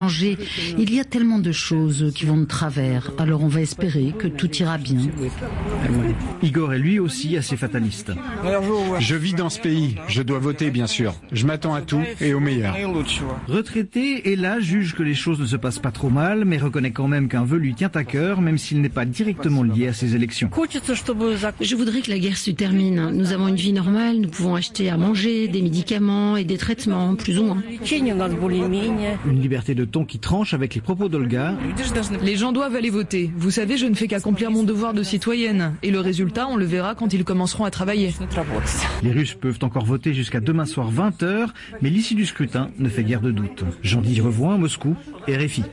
Il y a tellement de choses qui vont de travers, alors on va espérer que tout ira bien. Igor est lui aussi assez fataliste. Je vis dans ce pays, je dois voter bien sûr. Je m'attends à tout et au meilleur. Retraité, Ella juge que les choses ne se passent pas trop mal, mais reconnaît quand même qu'un vœu lui tient à cœur, même s'il n'est pas directement lié à ses élections. Je voudrais que la guerre se termine. Nous avons une vie normale, nous pouvons acheter à manger, des médicaments et des traitements, plus ou moins. Une liberté de ton qui tranche avec les propos d'Olga. Les gens doivent aller voter. Vous savez, je ne fais qu'accomplir mon devoir de citoyenne. Et le résultat, on le verra quand ils commenceront à travailler. Les Russes peuvent encore voter jusqu'à demain soir 20h, mais l'issue du scrutin ne fait guère de doute. Jean-Didier Revoin, Moscou, RFI.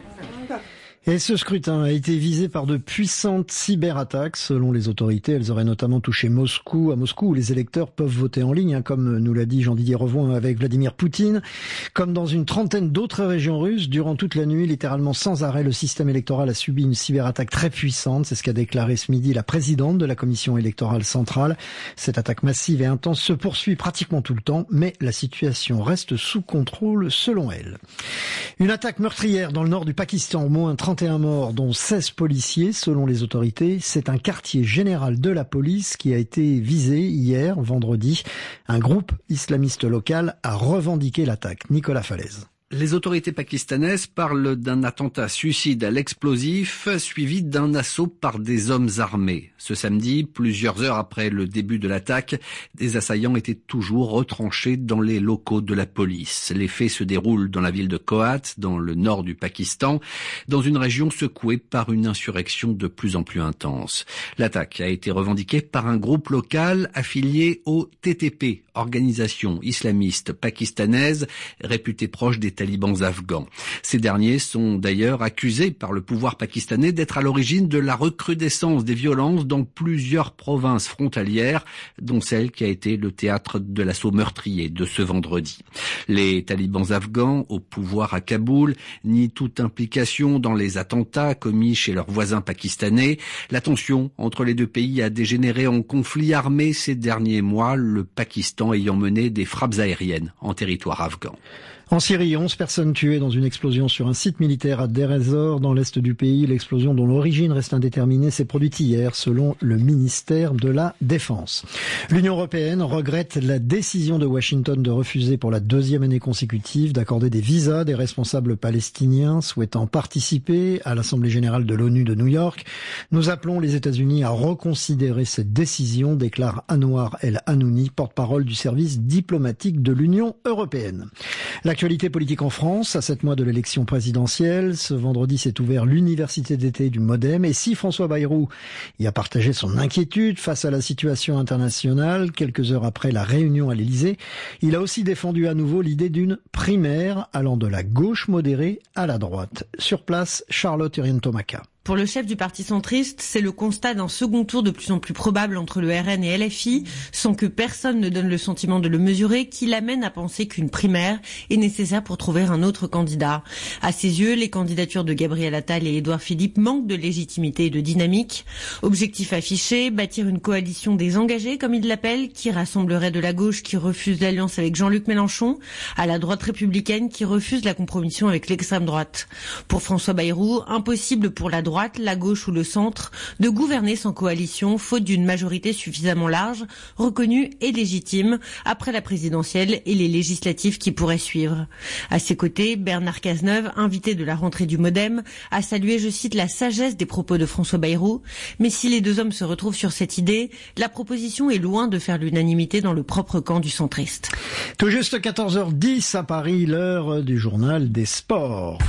Et ce scrutin a été visé par de puissantes cyberattaques. Selon les autorités, elles auraient notamment touché Moscou, où les électeurs peuvent voter en ligne, comme nous l'a dit Jean-Didier Revoin avec Vladimir Poutine. Comme dans une trentaine d'autres régions russes, durant toute la nuit, littéralement sans arrêt, le système électoral a subi une cyberattaque très puissante. C'est ce qu'a déclaré ce midi la présidente de la commission électorale centrale. Cette attaque massive et intense se poursuit pratiquement tout le temps, mais la situation reste sous contrôle selon elle. Une attaque meurtrière dans le nord du Pakistan, au moins 31 morts, dont 16 policiers, selon les autorités. C'est un quartier général de la police qui a été visé hier, vendredi. Un groupe islamiste local a revendiqué l'attaque. Nicolas Falaise. Les autorités pakistanaises parlent d'un attentat suicide à l'explosif suivi d'un assaut par des hommes armés. Ce samedi, plusieurs heures après le début de l'attaque, des assaillants étaient toujours retranchés dans les locaux de la police. Les faits se déroulent dans la ville de Kohat, dans le nord du Pakistan, dans une région secouée par une insurrection de plus en plus intense. L'attaque a été revendiquée par un groupe local affilié au TTP, organisation islamiste pakistanaise réputée proche des talibans afghans. Ces derniers sont d'ailleurs accusés par le pouvoir pakistanais d'être à l'origine de la recrudescence des violences dans plusieurs provinces frontalières, dont celle qui a été le théâtre de l'assaut meurtrier de ce vendredi. Les talibans afghans au pouvoir à Kaboul nient toute implication dans les attentats commis chez leurs voisins pakistanais. La tension entre les deux pays a dégénéré en conflit armé ces derniers mois, le Pakistan ayant mené des frappes aériennes en territoire afghan. En Syrie, 11 personnes tuées dans une explosion sur un site militaire à Deir ez-Zor, dans l'est du pays. L'explosion, dont l'origine reste indéterminée, s'est produite hier, selon le ministère de la Défense. L'Union européenne regrette la décision de Washington de refuser pour la deuxième année consécutive d'accorder des visas des responsables palestiniens souhaitant participer à l'Assemblée générale de l'ONU de New York. Nous appelons les États-Unis à reconsidérer cette décision, déclare Anwar El Hanouni, porte-parole du service diplomatique de l'Union européenne. L'actualité politique en France, à 7 mois de l'élection présidentielle. Ce vendredi s'est ouvert l'université d'été du MoDem. Et si François Bayrou y a partagé son inquiétude face à la situation internationale, quelques heures après la réunion à l'Élysée, il a aussi défendu à nouveau l'idée d'une primaire allant de la gauche modérée à la droite. Sur place, Charlotte Urientomaka. Pour le chef du parti centriste, c'est le constat d'un second tour de plus en plus probable entre le RN et LFI, sans que personne ne donne le sentiment de le mesurer, qui l'amène à penser qu'une primaire est nécessaire pour trouver un autre candidat. À ses yeux, les candidatures de Gabriel Attal et Édouard Philippe manquent de légitimité et de dynamique. Objectif affiché, bâtir une coalition des engagés, comme il l'appelle, qui rassemblerait de la gauche qui refuse l'alliance avec Jean-Luc Mélenchon, à la droite républicaine qui refuse la compromission avec l'extrême droite. Pour François Bayrou, impossible pour la droite, la gauche ou le centre, de gouverner sans coalition, faute d'une majorité suffisamment large, reconnue et légitime, après la présidentielle et les législatives qui pourraient suivre. À ses côtés, Bernard Cazeneuve, invité de la rentrée du MoDem, a salué, je cite, la sagesse des propos de François Bayrou. Mais si les deux hommes se retrouvent sur cette idée, la proposition est loin de faire l'unanimité dans le propre camp du centriste. Tout juste 14h10 à Paris, l'heure du journal des sports.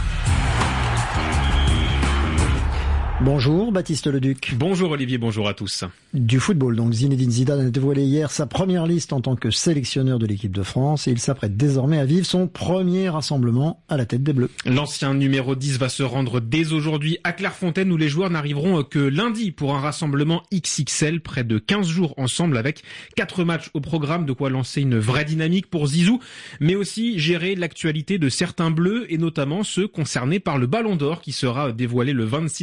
Bonjour Baptiste Leduc. Bonjour Olivier, bonjour à tous. Du football, donc Zinedine Zidane a dévoilé hier sa première liste en tant que sélectionneur de l'équipe de France et il s'apprête désormais à vivre son premier rassemblement à la tête des Bleus. L'ancien numéro 10 va se rendre dès aujourd'hui à Clairefontaine où les joueurs n'arriveront que lundi pour un rassemblement XXL, près de 15 jours ensemble avec 4 matchs au programme, de quoi lancer une vraie dynamique pour Zizou, mais aussi gérer l'actualité de certains Bleus et notamment ceux concernés par le Ballon d'Or qui sera dévoilé le 26 octobre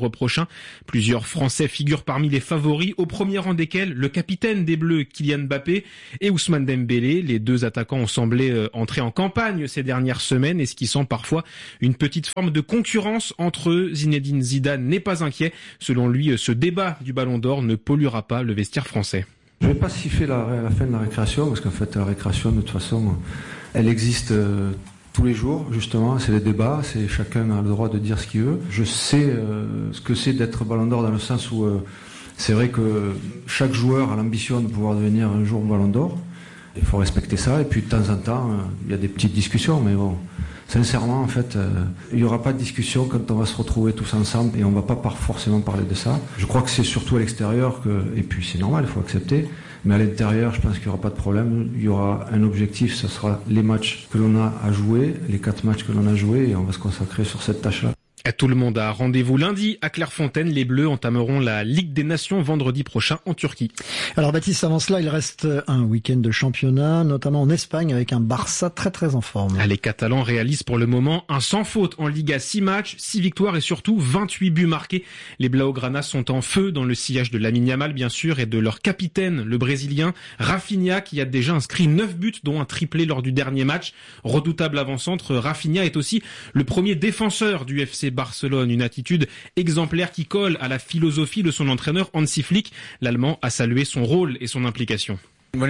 novembre prochain. Plusieurs Français figurent parmi les favoris, au premier rang desquels le capitaine des Bleus, Kylian Mbappé, et Ousmane Dembélé. Les deux attaquants ont semblé entrer en campagne ces dernières semaines, esquissant parfois une petite forme de concurrence entre eux. Zinedine Zidane n'est pas inquiet. Selon lui, ce débat du Ballon d'Or ne polluera pas le vestiaire français. Je ne vais pas siffler la fin de la récréation, parce qu'en fait la récréation de toute façon elle existe tous les jours, justement, c'est les débats, c'est chacun a le droit de dire ce qu'il veut. Je sais ce que c'est d'être Ballon d'Or dans le sens où c'est vrai que chaque joueur a l'ambition de pouvoir devenir un jour Ballon d'Or. Il faut respecter ça, et puis de temps en temps il y a des petites discussions, mais bon, sincèrement en fait il n'y aura pas de discussion quand on va se retrouver tous ensemble, et on ne va pas forcément parler de ça. Je crois que c'est surtout à l'extérieur et puis c'est normal, il faut accepter. Mais à l'intérieur, je pense qu'il n'y aura pas de problème. Il y aura un objectif, ce sera les matchs que l'on a à jouer, les 4 matchs que l'on a joués, et on va se consacrer sur cette tâche-là. Tout le monde a rendez-vous lundi à Clairefontaine. Les Bleus entameront la Ligue des Nations vendredi prochain en Turquie. Alors Baptiste, avant cela, il reste un week-end de championnat, notamment en Espagne, avec un Barça très très en forme. Les Catalans réalisent pour le moment un sans faute en Liga, 6 matchs, 6 victoires et surtout 28 buts marqués. Les Blaugrana sont en feu dans le sillage de Lamine Yamal bien sûr, et de leur capitaine, le Brésilien Rafinha, qui a déjà inscrit 9 buts dont un triplé lors du dernier match. Redoutable avant-centre, Rafinha est aussi le premier défenseur du FC Barcelone, une attitude exemplaire qui colle à la philosophie de son entraîneur Hansi Flick. L'Allemand a salué son rôle et son implication.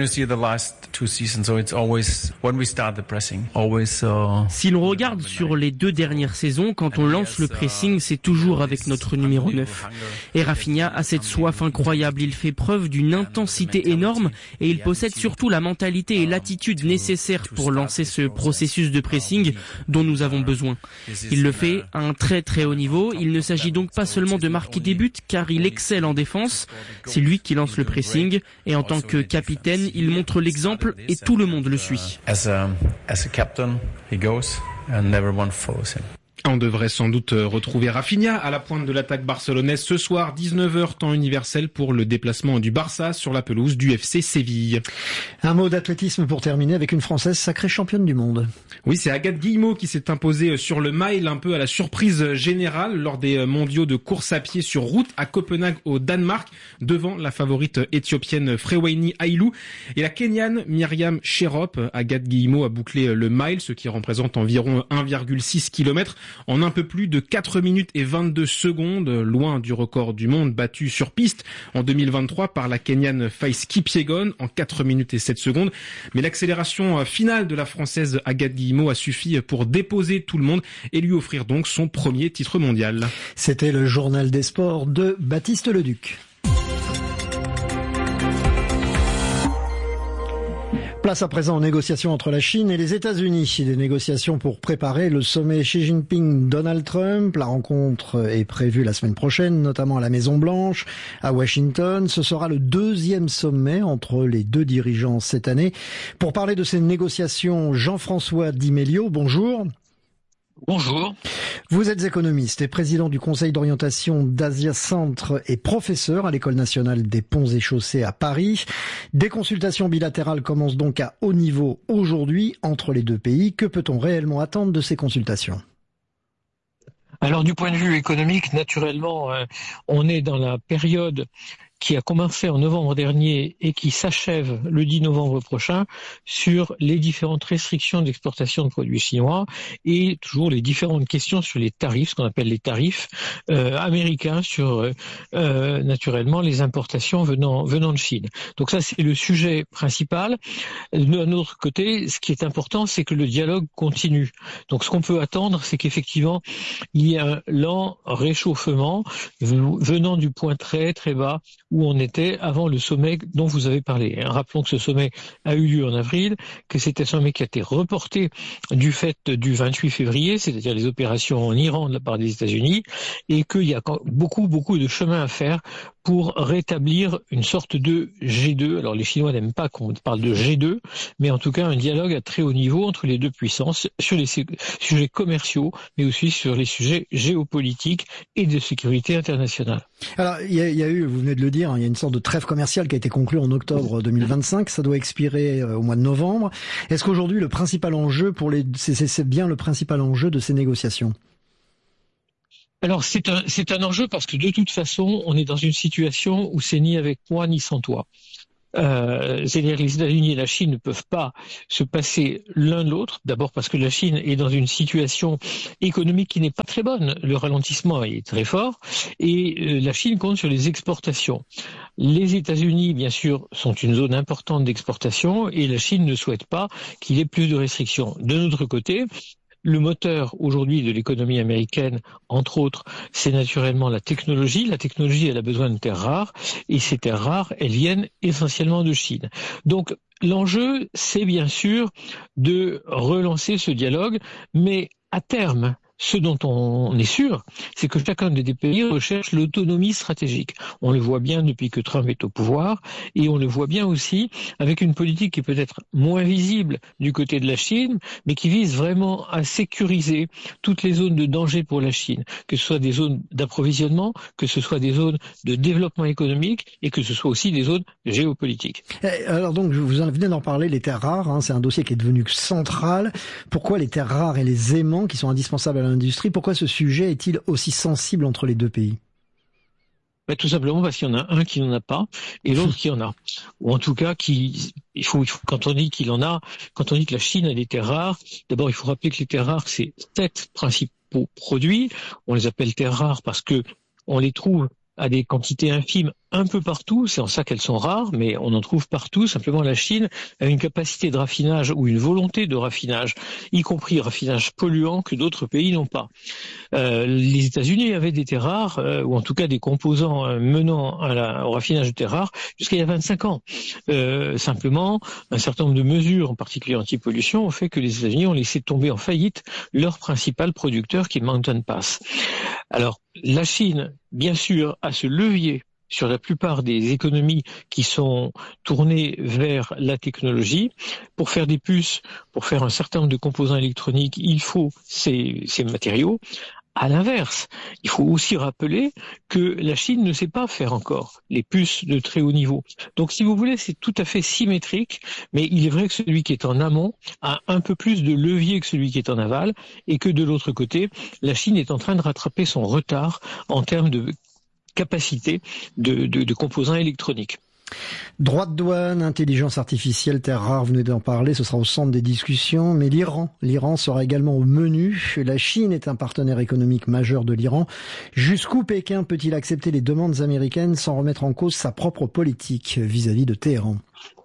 Si l'on regarde sur les 2 dernières saisons, quand on lance le pressing, c'est toujours avec notre numéro 9. Et Rafinha a cette soif incroyable, il fait preuve d'une intensité énorme et il possède surtout la mentalité et l'attitude nécessaires pour lancer ce processus de pressing dont nous avons besoin. Il le fait à un très très haut niveau, il ne s'agit donc pas seulement de marquer des buts car il excelle en défense, c'est lui qui lance le pressing et en tant que capitaine, il montre l'exemple et tout le monde le suit. As a captain, he goes and everyone follows him. On devrait sans doute retrouver Rafinha à la pointe de l'attaque barcelonaise ce soir, 19h temps universel, pour le déplacement du Barça sur la pelouse du FC Séville. Un mot d'athlétisme pour terminer avec une Française sacrée championne du monde. Oui, c'est Agathe Guillemot qui s'est imposée sur le mile, un peu à la surprise générale, lors des mondiaux de course à pied sur route à Copenhague au Danemark, devant la favorite éthiopienne Freweyni Ailou et la Kenyane Myriam Cherop. Agathe Guillemot a bouclé le mile, ce qui représente environ 1,6 km, en un peu plus de 4 minutes et 22 secondes, loin du record du monde battu sur piste en 2023 par la Kenyane Faith Kipyegon en 4 minutes et 7 secondes. Mais l'accélération finale de la Française Agathe Guillemot a suffi pour déposer tout le monde et lui offrir donc son premier titre mondial. C'était le journal des sports de Baptiste Leduc. Place à présent aux négociations entre la Chine et les États-Unis. Des négociations pour préparer le sommet Xi Jinping-Donald Trump. La rencontre est prévue la semaine prochaine, notamment à la Maison-Blanche, à Washington. Ce sera le 2e sommet entre les 2 dirigeants cette année. Pour parler de ces négociations, Jean-François Di Meglio, bonjour. Bonjour. Vous êtes économiste et président du Conseil d'orientation d'Asia Centre et professeur à l'École nationale des ponts et chaussées à Paris. Des consultations bilatérales commencent donc à haut niveau aujourd'hui entre les 2 pays. Que peut-on réellement attendre de ces consultations ? Alors du point de vue économique, naturellement, on est dans la période qui a commencé en novembre dernier et qui s'achève le 10 novembre prochain sur les différentes restrictions d'exportation de produits chinois et toujours les différentes questions sur les tarifs, ce qu'on appelle les tarifs américains sur naturellement les importations venant de Chine. Donc ça, c'est le sujet principal. D'un autre côté, ce qui est important, c'est que le dialogue continue. Donc ce qu'on peut attendre, c'est qu'effectivement, il y a un lent réchauffement venant du point très très bas où on était avant le sommet dont vous avez parlé. Rappelons que ce sommet a eu lieu en avril, que c'est un sommet qui a été reporté du fait du 28 février, c'est-à-dire les opérations en Iran de la part des États-Unis, et qu'il y a beaucoup de chemin à faire pour rétablir une sorte de G2. Alors les Chinois n'aiment pas qu'on parle de G2, mais en tout cas un dialogue à très haut niveau entre les 2 puissances sur les sujets commerciaux, mais aussi sur les sujets géopolitiques et de sécurité internationale. Alors il y a eu, vous venez de le dire, il y a une sorte de trêve commerciale qui a été conclue en octobre 2025, ça doit expirer au mois de novembre. Est-ce qu'aujourd'hui le principal enjeu c'est bien le principal enjeu de ces négociations ? Alors c'est un enjeu parce que de toute façon, on est dans une situation où c'est ni avec moi ni sans toi. C'est-à-dire que les États-Unis et la Chine ne peuvent pas se passer l'un de l'autre. D'abord parce que la Chine est dans une situation économique qui n'est pas très bonne. Le ralentissement est très fort et la Chine compte sur les exportations. Les États-Unis, bien sûr, sont une zone importante d'exportation et la Chine ne souhaite pas qu'il y ait plus de restrictions. De notre côté, le moteur aujourd'hui de l'économie américaine, entre autres, c'est naturellement la technologie. La technologie, elle a besoin de terres rares, et ces terres rares, elles viennent essentiellement de Chine. Donc, l'enjeu, c'est bien sûr de relancer ce dialogue, mais à terme, ce dont on est sûr, c'est que chacun des pays recherche l'autonomie stratégique. On le voit bien depuis que Trump est au pouvoir, et on le voit bien aussi avec une politique qui est peut-être moins visible du côté de la Chine, mais qui vise vraiment à sécuriser toutes les zones de danger pour la Chine, que ce soit des zones d'approvisionnement, que ce soit des zones de développement économique, et que ce soit aussi des zones géopolitiques. Alors donc, vous venez d'en parler, les terres rares, c'est un dossier qui est devenu central. Pourquoi les terres rares et les aimants, qui sont indispensables à l'industrie, pourquoi ce sujet est-il aussi sensible entre les deux pays? Tout simplement parce qu'il y en a un qui n'en a pas et l'autre qui en a. Ou en tout cas, quand on dit qu'il en a, quand on dit que la Chine a des terres rares, d'abord il faut rappeler que les terres rares, c'est 7 principaux produits. On les appelle terres rares parce que on les trouve à des quantités infimes un peu partout, c'est en ça qu'elles sont rares, mais on en trouve partout. Simplement, la Chine a une capacité de raffinage ou une volonté de raffinage, y compris raffinage polluant, que d'autres pays n'ont pas. Les États-Unis avaient des terres rares, ou en tout cas des composants menant au raffinage de terres rares, jusqu'à il y a 25 ans. Simplement, un certain nombre de mesures, en particulier anti-pollution, ont fait que les États-Unis ont laissé tomber en faillite leur principal producteur, qui est Mountain Pass. Alors, la Chine, bien sûr, a ce levier sur la plupart des économies qui sont tournées vers la technologie. Pour faire des puces, pour faire un certain nombre de composants électroniques, il faut ces matériaux. À l'inverse, il faut aussi rappeler que la Chine ne sait pas faire encore les puces de très haut niveau. Donc, si vous voulez, c'est tout à fait symétrique, mais il est vrai que celui qui est en amont a un peu plus de levier que celui qui est en aval, et que de l'autre côté, la Chine est en train de rattraper son retard en termes de capacité de composants électroniques. Droit de douane, intelligence artificielle, terres rares, vous venez d'en parler, ce sera au centre des discussions, mais l'Iran sera également au menu. La Chine est un partenaire économique majeur de l'Iran. Jusqu'où Pékin peut-il accepter les demandes américaines sans remettre en cause sa propre politique vis-à-vis de Téhéran?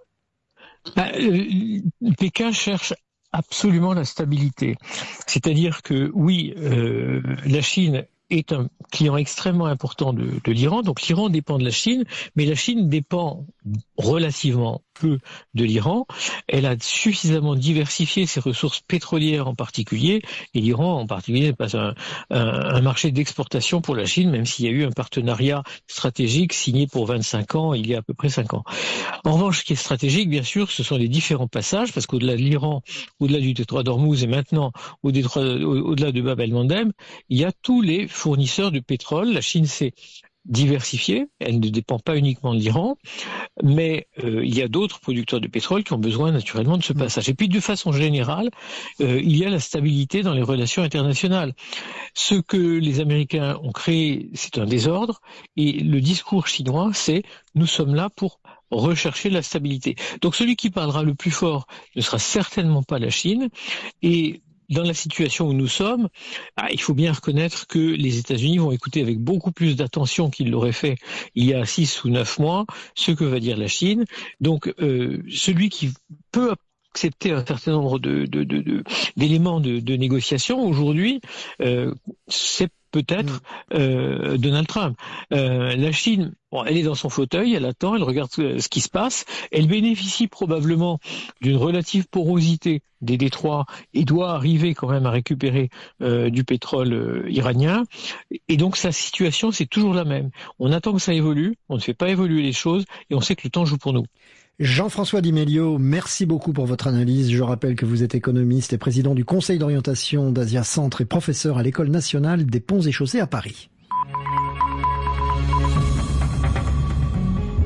Pékin cherche absolument la stabilité. C'est-à-dire que oui, la Chine est un client extrêmement important de l'Iran. Donc l'Iran dépend de la Chine, mais la Chine dépend relativement peu de l'Iran. Elle a suffisamment diversifié ses ressources pétrolières en particulier, et l'Iran en particulier n'est pas un marché d'exportation pour la Chine, même s'il y a eu un partenariat stratégique signé pour 25 ans, il y a à peu près 5 ans. En revanche, ce qui est stratégique, bien sûr, ce sont les différents passages, parce qu'au-delà de l'Iran, au-delà du détroit d'Ormuz et maintenant au-delà de Bab el-Mandeb, il y a tous les fournisseurs de pétrole. La Chine s'est diversifiée, elle ne dépend pas uniquement de l'Iran, mais il y a d'autres producteurs de pétrole qui ont besoin naturellement de ce passage. Et puis de façon générale, il y a la stabilité dans les relations internationales. Ce que les Américains ont créé, c'est un désordre, et le discours chinois, c'est « nous sommes là pour rechercher la stabilité ». Donc celui qui parlera le plus fort ne sera certainement pas la Chine, et dans la situation où nous sommes, il faut bien reconnaître que les États-Unis vont écouter avec beaucoup plus d'attention qu'ils l'auraient fait il y a 6 ou 9 mois ce que va dire la Chine. Donc, celui qui peut accepter un certain nombre d'éléments de négociation aujourd'hui, c'est peut-être Donald Trump. La Chine, elle est dans son fauteuil, elle attend, elle regarde ce qui se passe, elle bénéficie probablement d'une relative porosité des détroits et doit arriver quand même à récupérer du pétrole iranien. Et donc sa situation, c'est toujours la même. On attend que ça évolue, on ne fait pas évoluer les choses et on sait que le temps joue pour nous. Jean-François Di Meglio, merci beaucoup pour votre analyse. Je rappelle que vous êtes économiste et président du Conseil d'orientation d'Asia Centre et professeur à l'École nationale des ponts et chaussées à Paris.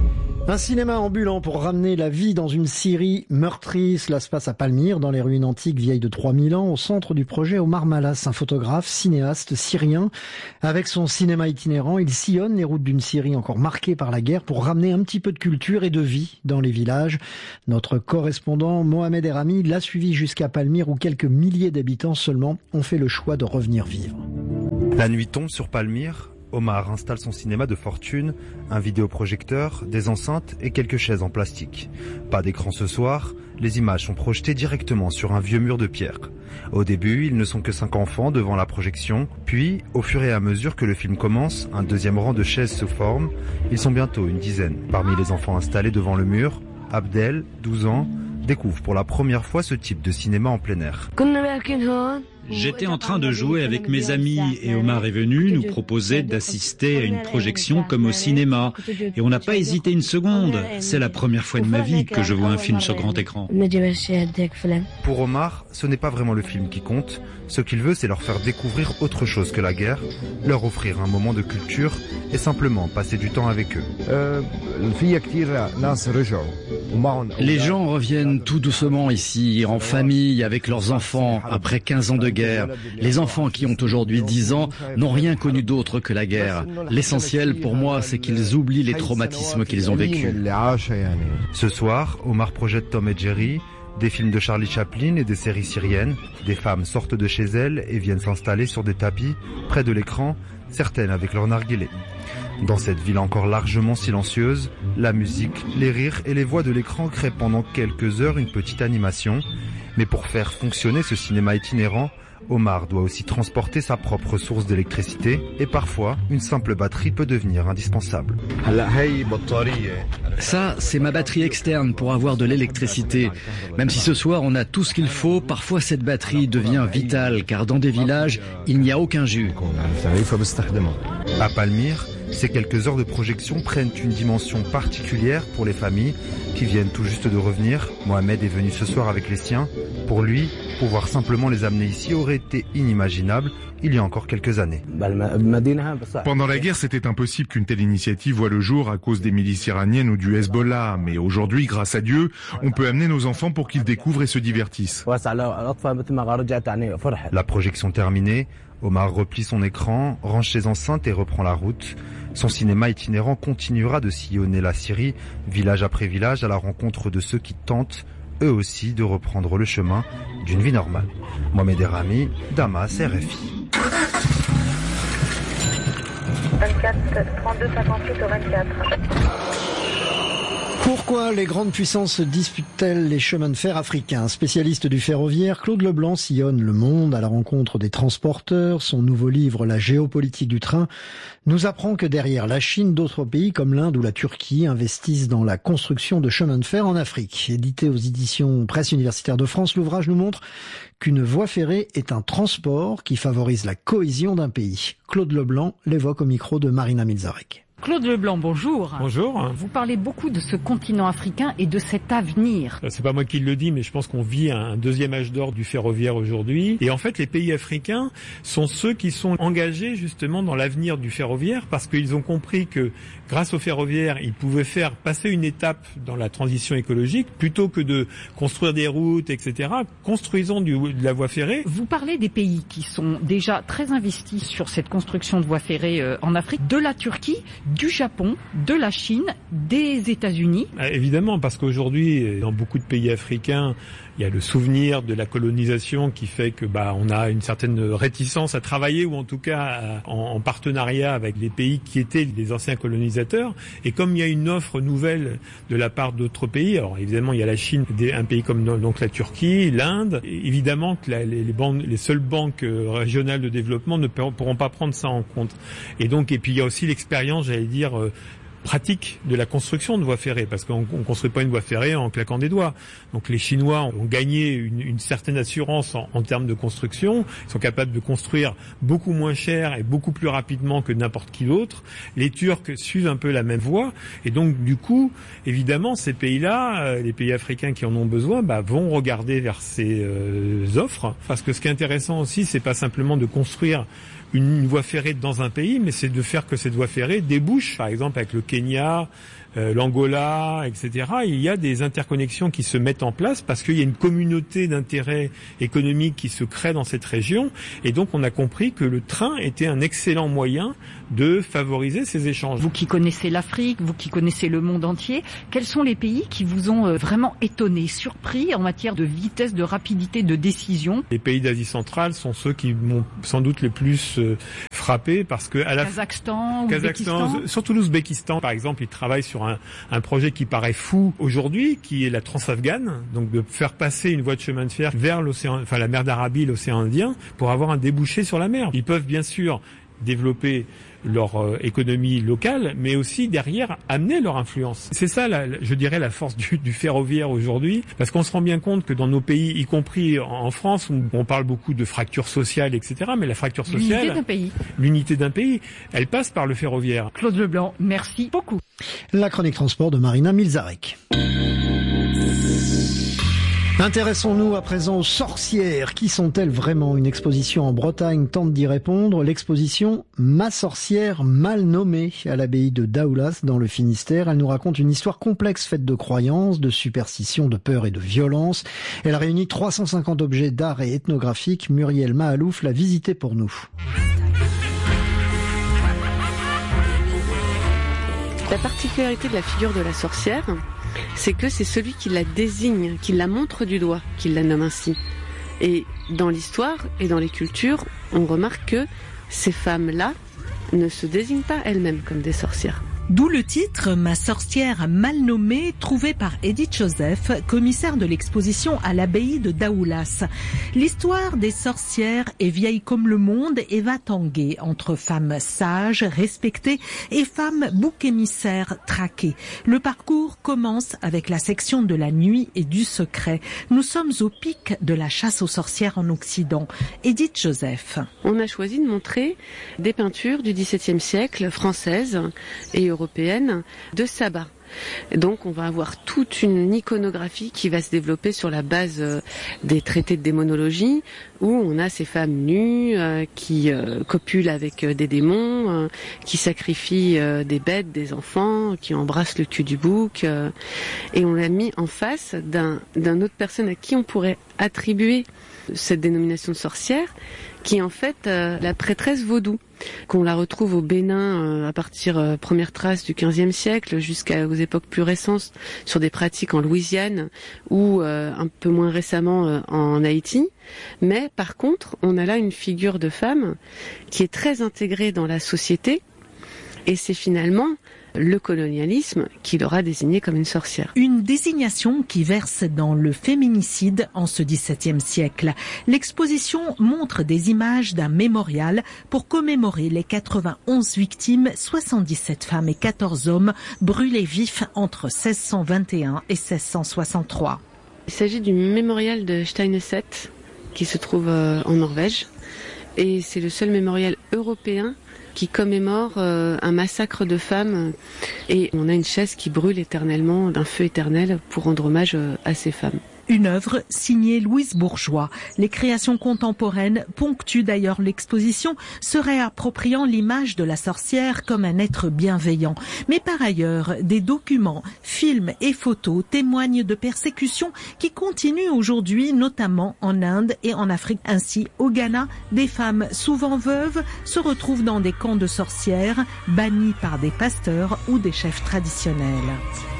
Un cinéma ambulant pour ramener la vie dans une Syrie meurtrie. Cela se passe à Palmyre, dans les ruines antiques vieilles de 3000 ans, au centre du projet Omar Malas, un photographe, cinéaste syrien. Avec son cinéma itinérant, il sillonne les routes d'une Syrie encore marquée par la guerre pour ramener un petit peu de culture et de vie dans les villages. Notre correspondant Mohamed Erami l'a suivi jusqu'à Palmyre où quelques milliers d'habitants seulement ont fait le choix de revenir vivre. La nuit tombe sur Palmyre. Omar installe son cinéma de fortune, un vidéoprojecteur, des enceintes et quelques chaises en plastique. Pas d'écran ce soir, les images sont projetées directement sur un vieux mur de pierre. Au début, ils ne sont que 5 enfants devant la projection, puis, au fur et à mesure que le film commence, un deuxième rang de chaises se forme. Ils sont bientôt une dizaine. Parmi les enfants installés devant le mur, Abdel, 12 ans, découvre pour la première fois ce type de cinéma en plein air. J'étais en train de jouer avec mes amis et Omar est venu nous proposer d'assister à une projection comme au cinéma. Et on n'a pas hésité une seconde. C'est la première fois de ma vie que je vois un film sur grand écran. Pour Omar, ce n'est pas vraiment le film qui compte. Ce qu'il veut, c'est leur faire découvrir autre chose que la guerre, leur offrir un moment de culture et simplement passer du temps avec eux. Les gens reviennent tout doucement ici, en famille, avec leurs enfants, après 15 ans de guerre. Les enfants qui ont aujourd'hui 10 ans n'ont rien connu d'autre que la guerre. L'essentiel pour moi, c'est qu'ils oublient les traumatismes qu'ils ont vécus. Ce soir, Omar projette Tom et Jerry, des films de Charlie Chaplin et des séries syriennes. Des femmes sortent de chez elles et viennent s'installer sur des tapis, près de l'écran, certaines avec leur narguilé. Dans cette ville encore largement silencieuse, la musique, les rires et les voix de l'écran créent pendant quelques heures une petite animation. Mais pour faire fonctionner ce cinéma itinérant, Omar doit aussi transporter sa propre source d'électricité et parfois, une simple batterie peut devenir indispensable. Ça, c'est ma batterie externe pour avoir de l'électricité. Même si ce soir on a tout ce qu'il faut, parfois cette batterie devient vitale car dans des villages, il n'y a aucun jus. À Palmyre, ces quelques heures de projection prennent une dimension particulière pour les familles qui viennent tout juste de revenir. Mohamed est venu ce soir avec les siens. Pour lui, pouvoir simplement les amener ici aurait été inimaginable il y a encore quelques années. Pendant la guerre, c'était impossible qu'une telle initiative voie le jour à cause des milices iraniennes ou du Hezbollah. Mais aujourd'hui, grâce à Dieu, on peut amener nos enfants pour qu'ils découvrent et se divertissent. La projection terminée, Omar replie son écran, range ses enceintes et reprend la route. Son cinéma itinérant continuera de sillonner la Syrie, village après village, à la rencontre de ceux qui tentent, eux aussi, de reprendre le chemin d'une vie normale. Mohamed Erami, Damas, RFI. 24, 32, 58 au 24. Pourquoi les grandes puissances disputent-elles les chemins de fer africains? Spécialiste du ferroviaire, Claude Leblanc sillonne le monde à la rencontre des transporteurs. Son nouveau livre, La géopolitique du train, nous apprend que derrière la Chine, d'autres pays comme l'Inde ou la Turquie investissent dans la construction de chemins de fer en Afrique. Édité aux éditions Presse universitaire de France, l'ouvrage nous montre qu'une voie ferrée est un transport qui favorise la cohésion d'un pays. Claude Leblanc l'évoque au micro de Marina Milzarek. Claude Leblanc, bonjour. Bonjour. Vous parlez beaucoup de ce continent africain et de cet avenir. C'est pas moi qui le dis, mais je pense qu'on vit un deuxième âge d'or du ferroviaire aujourd'hui. Et en fait, les pays africains sont ceux qui sont engagés justement dans l'avenir du ferroviaire parce qu'ils ont compris que grâce au ferroviaire, ils pouvaient faire passer une étape dans la transition écologique plutôt que de construire des routes, etc. Construisons de la voie ferrée. Vous parlez des pays qui sont déjà très investis sur cette construction de voie ferrée en Afrique, de la Turquie, du Japon, de la Chine, des États-Unis. Évidemment, parce qu'aujourd'hui, dans beaucoup de pays africains, il y a le souvenir de la colonisation qui fait que on a une certaine réticence à travailler ou en tout cas en partenariat avec les pays qui étaient les anciens colonisateurs. Et comme il y a une offre nouvelle de la part d'autres pays, alors évidemment il y a la Chine, un pays comme donc la Turquie, l'Inde, évidemment que les seules banques régionales de développement ne pourront pas prendre ça en compte. Et puis il y a aussi l'expérience, j'allais dire, pratique de la construction de voies ferrées, parce qu'on ne construit pas une voie ferrée en claquant des doigts. Donc les Chinois ont gagné une certaine assurance en termes de construction, ils sont capables de construire beaucoup moins cher et beaucoup plus rapidement que n'importe qui d'autre. Les Turcs suivent un peu la même voie, et donc du coup, évidemment, ces pays-là, les pays africains qui en ont besoin, vont regarder vers ces offres, parce que ce qui est intéressant aussi, c'est pas simplement de construire une voie ferrée dans un pays, mais c'est de faire que cette voie ferrée débouche, par exemple avec le Kenya, l'Angola, etc. Il y a des interconnexions qui se mettent en place parce qu'il y a une communauté d'intérêts économiques qui se crée dans cette région. Et donc, on a compris que le train était un excellent moyen de favoriser ces échanges. Vous qui connaissez l'Afrique, vous qui connaissez le monde entier, quels sont les pays qui vous ont vraiment étonné, surpris en matière de vitesse, de rapidité, de décision? Les pays d'Asie centrale sont ceux qui m'ont sans doute le plus frappé parce que Kazakhstan, surtout l'Ouzbékistan, par exemple, ils travaillent sur un projet qui paraît fou aujourd'hui, qui est la Transafghane, donc de faire passer une voie de chemin de fer vers l'océan, enfin la mer d'Arabie, l'océan Indien, pour avoir un débouché sur la mer. Ils peuvent bien sûr développer leur économie locale, mais aussi derrière amener leur influence. C'est ça, je dirais, la force du ferroviaire aujourd'hui, parce qu'on se rend bien compte que dans nos pays, y compris en France, où on parle beaucoup de fracture sociale, etc., mais la fracture sociale, l'unité d'un pays, elle passe par le ferroviaire. Claude Leblanc, merci beaucoup. La chronique transport de Marina Milzarek. Intéressons-nous à présent aux sorcières. Qui sont-elles vraiment? Une exposition en Bretagne tente d'y répondre. L'exposition Ma sorcière mal nommée à l'abbaye de Daoulas dans le Finistère. Elle nous raconte une histoire complexe faite de croyances, de superstitions, de peur et de violence. Elle a réuni 350 objets d'art et ethnographique. Muriel Mahalouf l'a visité pour nous. La particularité de la figure de la sorcière, c'est que c'est celui qui la désigne, qui la montre du doigt, qui la nomme ainsi. Et dans l'histoire et dans les cultures, on remarque que ces femmes-là ne se désignent pas elles-mêmes comme des sorcières. D'où le titre « Ma sorcière mal nommée » trouvé par Edith Joseph, commissaire de l'exposition à l'abbaye de Daoulas. L'histoire des sorcières est vieille comme le monde et va tanguer entre femmes sages, respectées et femmes boucs émissaires traquées. Le parcours commence avec la section de la nuit et du secret. Nous sommes au pic de la chasse aux sorcières en Occident. Edith Joseph. On a choisi de montrer des peintures du XVIIe siècle, françaises et européenne de sabbat. Donc on va avoir toute une iconographie qui va se développer sur la base des traités de démonologie où on a ces femmes nues qui copulent avec des démons, qui sacrifient des bêtes, des enfants, qui embrassent le cul du bouc et on l'a mis en face d'un autre personne à qui on pourrait attribuer cette dénomination de sorcière qui est en fait la prêtresse vaudou, qu'on la retrouve au Bénin à partir première trace du XVe siècle jusqu'aux époques plus récentes sur des pratiques en Louisiane ou un peu moins récemment en Haïti. Mais par contre, on a là une figure de femme qui est très intégrée dans la société et c'est finalement le colonialisme qui l'aura désignée comme une sorcière. Une désignation qui verse dans le féminicide en ce XVIIe siècle. L'exposition montre des images d'un mémorial pour commémorer les 91 victimes, 77 femmes et 14 hommes brûlés vifs entre 1621 et 1663. Il s'agit du mémorial de Steineset qui se trouve en Norvège et c'est le seul mémorial européen qui commémore un massacre de femmes et on a une chaise qui brûle éternellement d'un feu éternel pour rendre hommage à ces femmes. Une œuvre signée Louise Bourgeois. Les créations contemporaines ponctuent d'ailleurs l'exposition, se réappropriant l'image de la sorcière comme un être bienveillant. Mais par ailleurs, des documents, films et photos témoignent de persécutions qui continuent aujourd'hui, notamment en Inde et en Afrique. Ainsi, au Ghana, des femmes souvent veuves se retrouvent dans des camps de sorcières, bannies par des pasteurs ou des chefs traditionnels.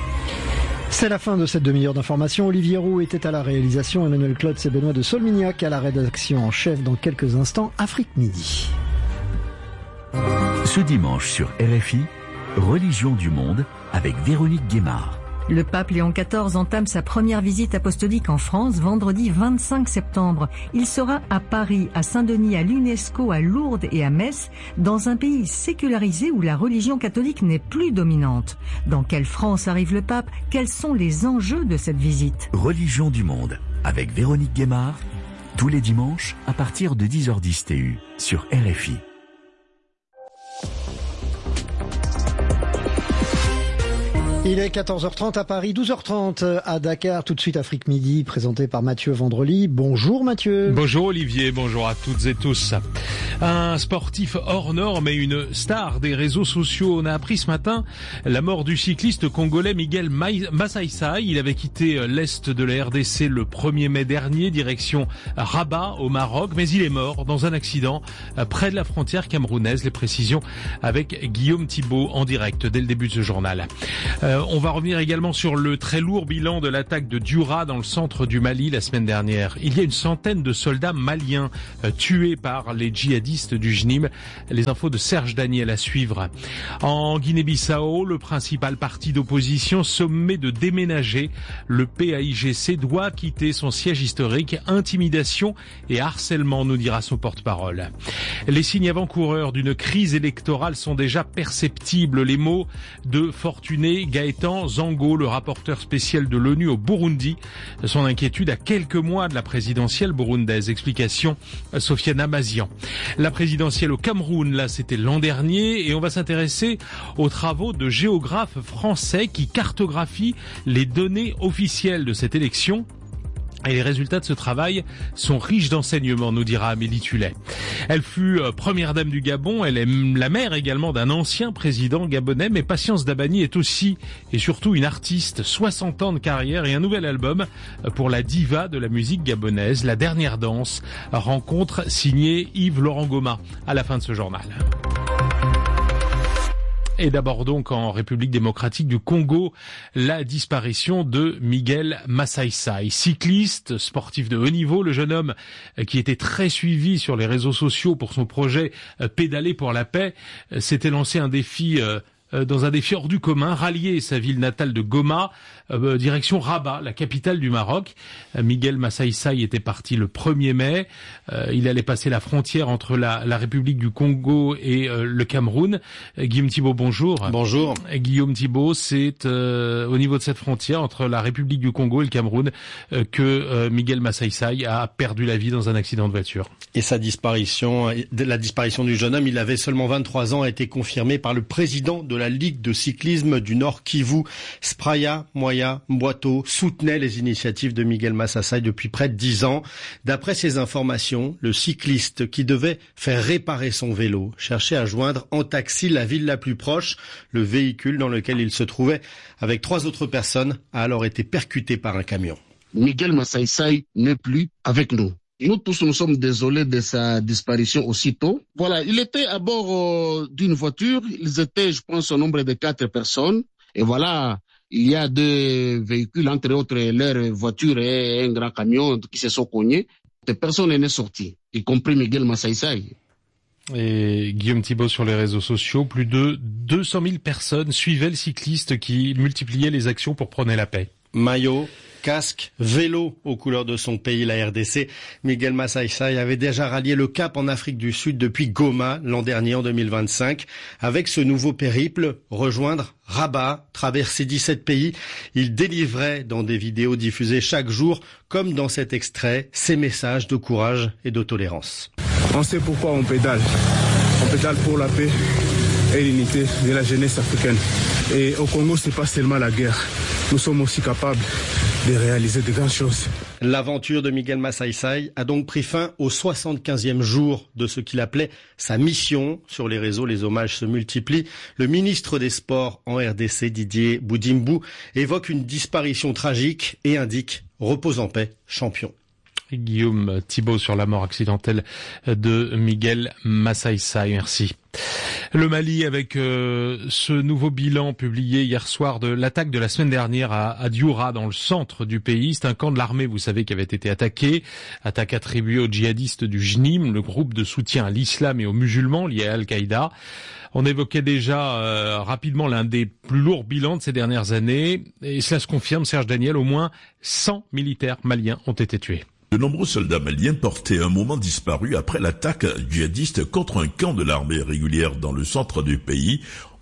C'est la fin de cette demi-heure d'information. Olivier Roux était à la réalisation, Emmanuel Klotz et Benoît de Solmignac à la rédaction en chef. Dans quelques instants, Afrique Midi. Ce dimanche sur RFI, Religion du monde avec Véronique Guémard. Le pape Léon XIV entame sa première visite apostolique en France vendredi 25 septembre. Il sera à Paris, à Saint-Denis, à l'UNESCO, à Lourdes et à Metz, dans un pays sécularisé où la religion catholique n'est plus dominante. Dans quelle France arrive le pape? Quels sont les enjeux de cette visite? Religion du monde avec Véronique Guémard, tous les dimanches à partir de 10h10 TU sur RFI. Il est 14h30 à Paris, 12h30 à Dakar. Tout de suite Afrique Midi, présenté par Mathieu Vendrely. Bonjour Mathieu. Bonjour Olivier, bonjour à toutes et tous. Un sportif hors norme et une star des réseaux sociaux. On a appris ce matin la mort du cycliste congolais Miguel Massaïsaï. Il avait quitté l'est de la RDC le 1er mai dernier, direction Rabat au Maroc, mais il est mort dans un accident près de la frontière camerounaise. Les précisions avec Guillaume Thibault en direct dès le début de ce journal. On va revenir également sur le très lourd bilan de l'attaque de Dioura dans le centre du Mali la semaine dernière. Il y a une centaine de soldats maliens tués par les djihadistes du JNIM. Les infos de Serge Daniel à suivre. En Guinée-Bissau, le principal parti d'opposition sommet de déménager. Le PAIGC doit quitter son siège historique. Intimidation et harcèlement, nous dira son porte-parole. Les signes avant-coureurs d'une crise électorale sont déjà perceptibles. Les mots de Fortuné Gaëtan Zango, le rapporteur spécial de l'ONU au Burundi. Son inquiétude à quelques mois de la présidentielle burundaise. Explication Sofiane Amazian. La présidentielle au Cameroun, là, c'était l'an dernier, et on va s'intéresser aux travaux de géographes français qui cartographient les données officielles de cette élection. Et les résultats de ce travail sont riches d'enseignements, nous dira Amélie Tullet. Elle fut première dame du Gabon, elle est la mère également d'un ancien président gabonais, mais Patience Dabani est aussi et surtout une artiste, 60 ans de carrière et un nouvel album pour la diva de la musique gabonaise, La Dernière Danse, rencontre signée Yves Laurent Goma à la fin de ce journal. Et d'abord donc en République démocratique du Congo, la disparition de Miguel Massaïsaï. Cycliste, sportif de haut niveau, le jeune homme qui était très suivi sur les réseaux sociaux pour son projet Pédaler pour la paix, s'était lancé dans un défi hors du commun, rallier sa ville natale de Goma, direction Rabat, la capitale du Maroc. Miguel Massaïsaï était parti le 1er mai. Il allait passer la frontière entre la République du Congo et le Cameroun. Guillaume Thibault, bonjour. Bonjour. Guillaume Thibault, c'est au niveau de cette frontière entre la République du Congo et le Cameroun que Miguel Massaïsaï a perdu la vie dans un accident de voiture. Et la disparition du jeune homme, il avait seulement 23 ans, a été confirmée par le président de la Ligue de cyclisme du Nord Kivu, Spraya Moya Mboito, soutenait les initiatives de Miguel Massaïsaï depuis près de 10 ans. D'après ces informations, le cycliste qui devait faire réparer son vélo cherchait à joindre en taxi la ville la plus proche. Le véhicule dans lequel il se trouvait avec 3 autres personnes a alors été percuté par un camion. Miguel Massaïsaï n'est plus avec nous. Nous tous, nous sommes désolés de sa disparition aussitôt. Voilà, il était à bord d'une voiture. Ils étaient, je pense, au nombre de 4 personnes. Et voilà, il y a 2 véhicules, entre autres leur voiture et un grand camion qui se sont cognés. Personne n'est sorti, y compris Miguel Massaïsaï. Et Guillaume Thibault sur les réseaux sociaux, plus de 200 000 personnes suivaient le cycliste qui multipliait les actions pour prôner la paix. Maillot, casque, vélo aux couleurs de son pays, la RDC. Miguel Massaïsaï avait déjà rallié le Cap en Afrique du Sud depuis Goma l'an dernier en 2025. Avec ce nouveau périple, rejoindre Rabat, traverser 17 pays, il délivrait dans des vidéos diffusées chaque jour, comme dans cet extrait, ses messages de courage et de tolérance. On sait pourquoi on pédale. On pédale pour la paix et l'unité de la jeunesse africaine. Et au Congo, c'est pas seulement la guerre. Nous sommes aussi capables de réaliser de grandes choses. L'aventure de Miguel Massaïsaï a donc pris fin au 75e jour de ce qu'il appelait sa mission. Sur les réseaux, les hommages se multiplient. Le ministre des Sports en RDC, Didier Boudimbu, évoque une disparition tragique et indique « Repose en paix, champion ». Guillaume Thibault sur la mort accidentelle de Miguel Massaïsaï. Merci. Le Mali avec ce nouveau bilan publié hier soir de l'attaque de la semaine dernière à Dioura dans le centre du pays. C'est un camp de l'armée, vous savez, qui avait été attaqué. Attaque attribuée aux djihadistes du JNIM, le groupe de soutien à l'islam et aux musulmans liés à Al-Qaïda. On évoquait déjà rapidement l'un des plus lourds bilans de ces dernières années. Et cela se confirme, Serge Daniel, au moins 100 militaires maliens ont été tués. De nombreux soldats maliens portaient un moment disparu après l'attaque djihadiste contre un camp de l'armée régulière dans le centre du pays.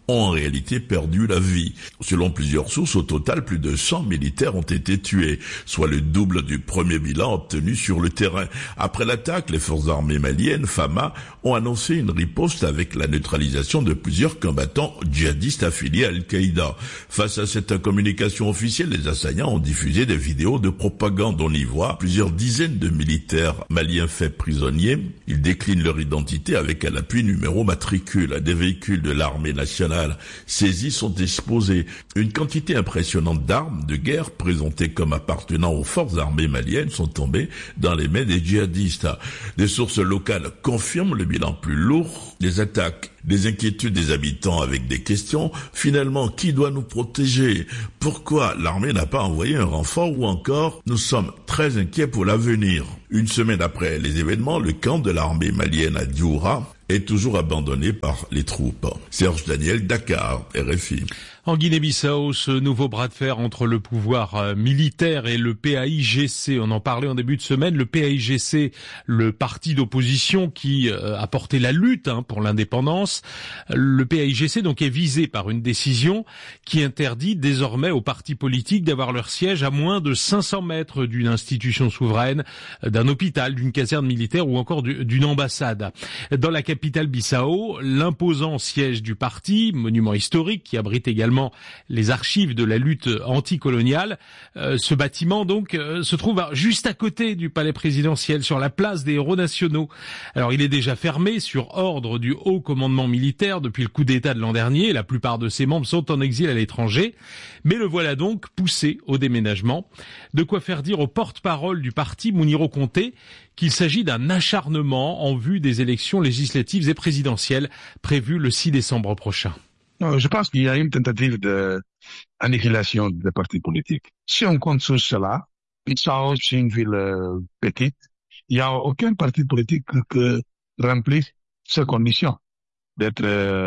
ont en réalité perdu la vie. Selon plusieurs sources, au total, plus de 100 militaires ont été tués, soit le double du premier bilan obtenu sur le terrain. Après l'attaque, les forces armées maliennes, FAMA, ont annoncé une riposte avec la neutralisation de plusieurs combattants djihadistes affiliés à Al-Qaïda. Face à cette communication officielle, les assaillants ont diffusé des vidéos de propagande. On y voit plusieurs dizaines de militaires maliens faits prisonniers. Ils déclinent leur identité avec à l'appui numéro matricule. Des véhicules de l'armée nationale saisis sont exposés. Une quantité impressionnante d'armes de guerre présentées comme appartenant aux forces armées maliennes sont tombées dans les mains des djihadistes. Des sources locales confirment le bilan plus lourd des attaques. Des inquiétudes des habitants avec des questions. Finalement, qui doit nous protéger? Pourquoi l'armée n'a pas envoyé un renfort? Ou encore, nous sommes très inquiets pour l'avenir. Une semaine après les événements, le camp de l'armée malienne à Dioura est toujours abandonné par les troupes. Serge Daniel, Dakar, RFI. En Guinée-Bissau, ce nouveau bras de fer entre le pouvoir militaire et le PAIGC, on en parlait en début de semaine, le PAIGC, le parti d'opposition qui a porté la lutte pour l'indépendance, le PAIGC donc est visé par une décision qui interdit désormais aux partis politiques d'avoir leur siège à moins de 500 mètres d'une institution souveraine, d'un hôpital, d'une caserne militaire ou encore d'une ambassade. Dans la capitale Bissau, l'imposant siège du parti, monument historique qui abrite également les archives de la lutte anticoloniale. Ce bâtiment donc se trouve juste à côté du palais présidentiel, sur la place des héros nationaux. Alors il est déjà fermé sur ordre du haut commandement militaire depuis le coup d'État de l'an dernier. La plupart de ses membres sont en exil à l'étranger, mais le voilà donc poussé au déménagement. De quoi faire dire au porte-parole du parti, Mouniro Conté, qu'il s'agit d'un acharnement en vue des élections législatives et présidentielles prévues le 6 décembre prochain. Je pense qu'il y a une tentative d'annihilation des partis politiques. Si on compte sur cela, Bissau, c'est une ville petite. Il n'y a aucun parti politique qui remplit ces conditions. D'être,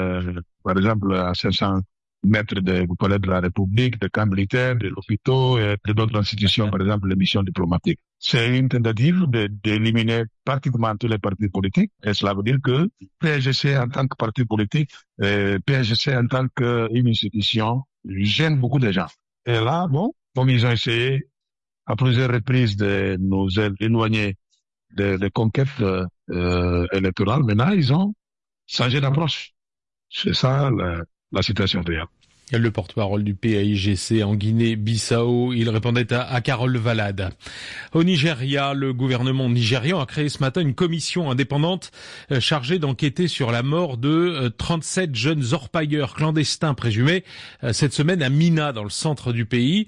par exemple, à 500 mètres du palais de la République, des camps militaires, de l'hôpital et d'autres institutions, par exemple les missions diplomatiques. C'est une tentative d'éliminer pratiquement tous les partis politiques. Et cela veut dire que PAIGC en tant que parti politique, PAIGC en tant qu'une institution, gêne beaucoup de gens. Et là, bon, comme ils ont essayé à plusieurs reprises de nous éloigner des conquêtes électorales, maintenant ils ont changé d'approche. C'est ça la situation réelle. Le porte-parole du PAIGC en Guinée-Bissau, il répondait à Carole Valade. Au Nigeria, le gouvernement nigérian a créé ce matin une commission indépendante chargée d'enquêter sur la mort de 37 jeunes orpailleurs clandestins présumés cette semaine à Mina, dans le centre du pays.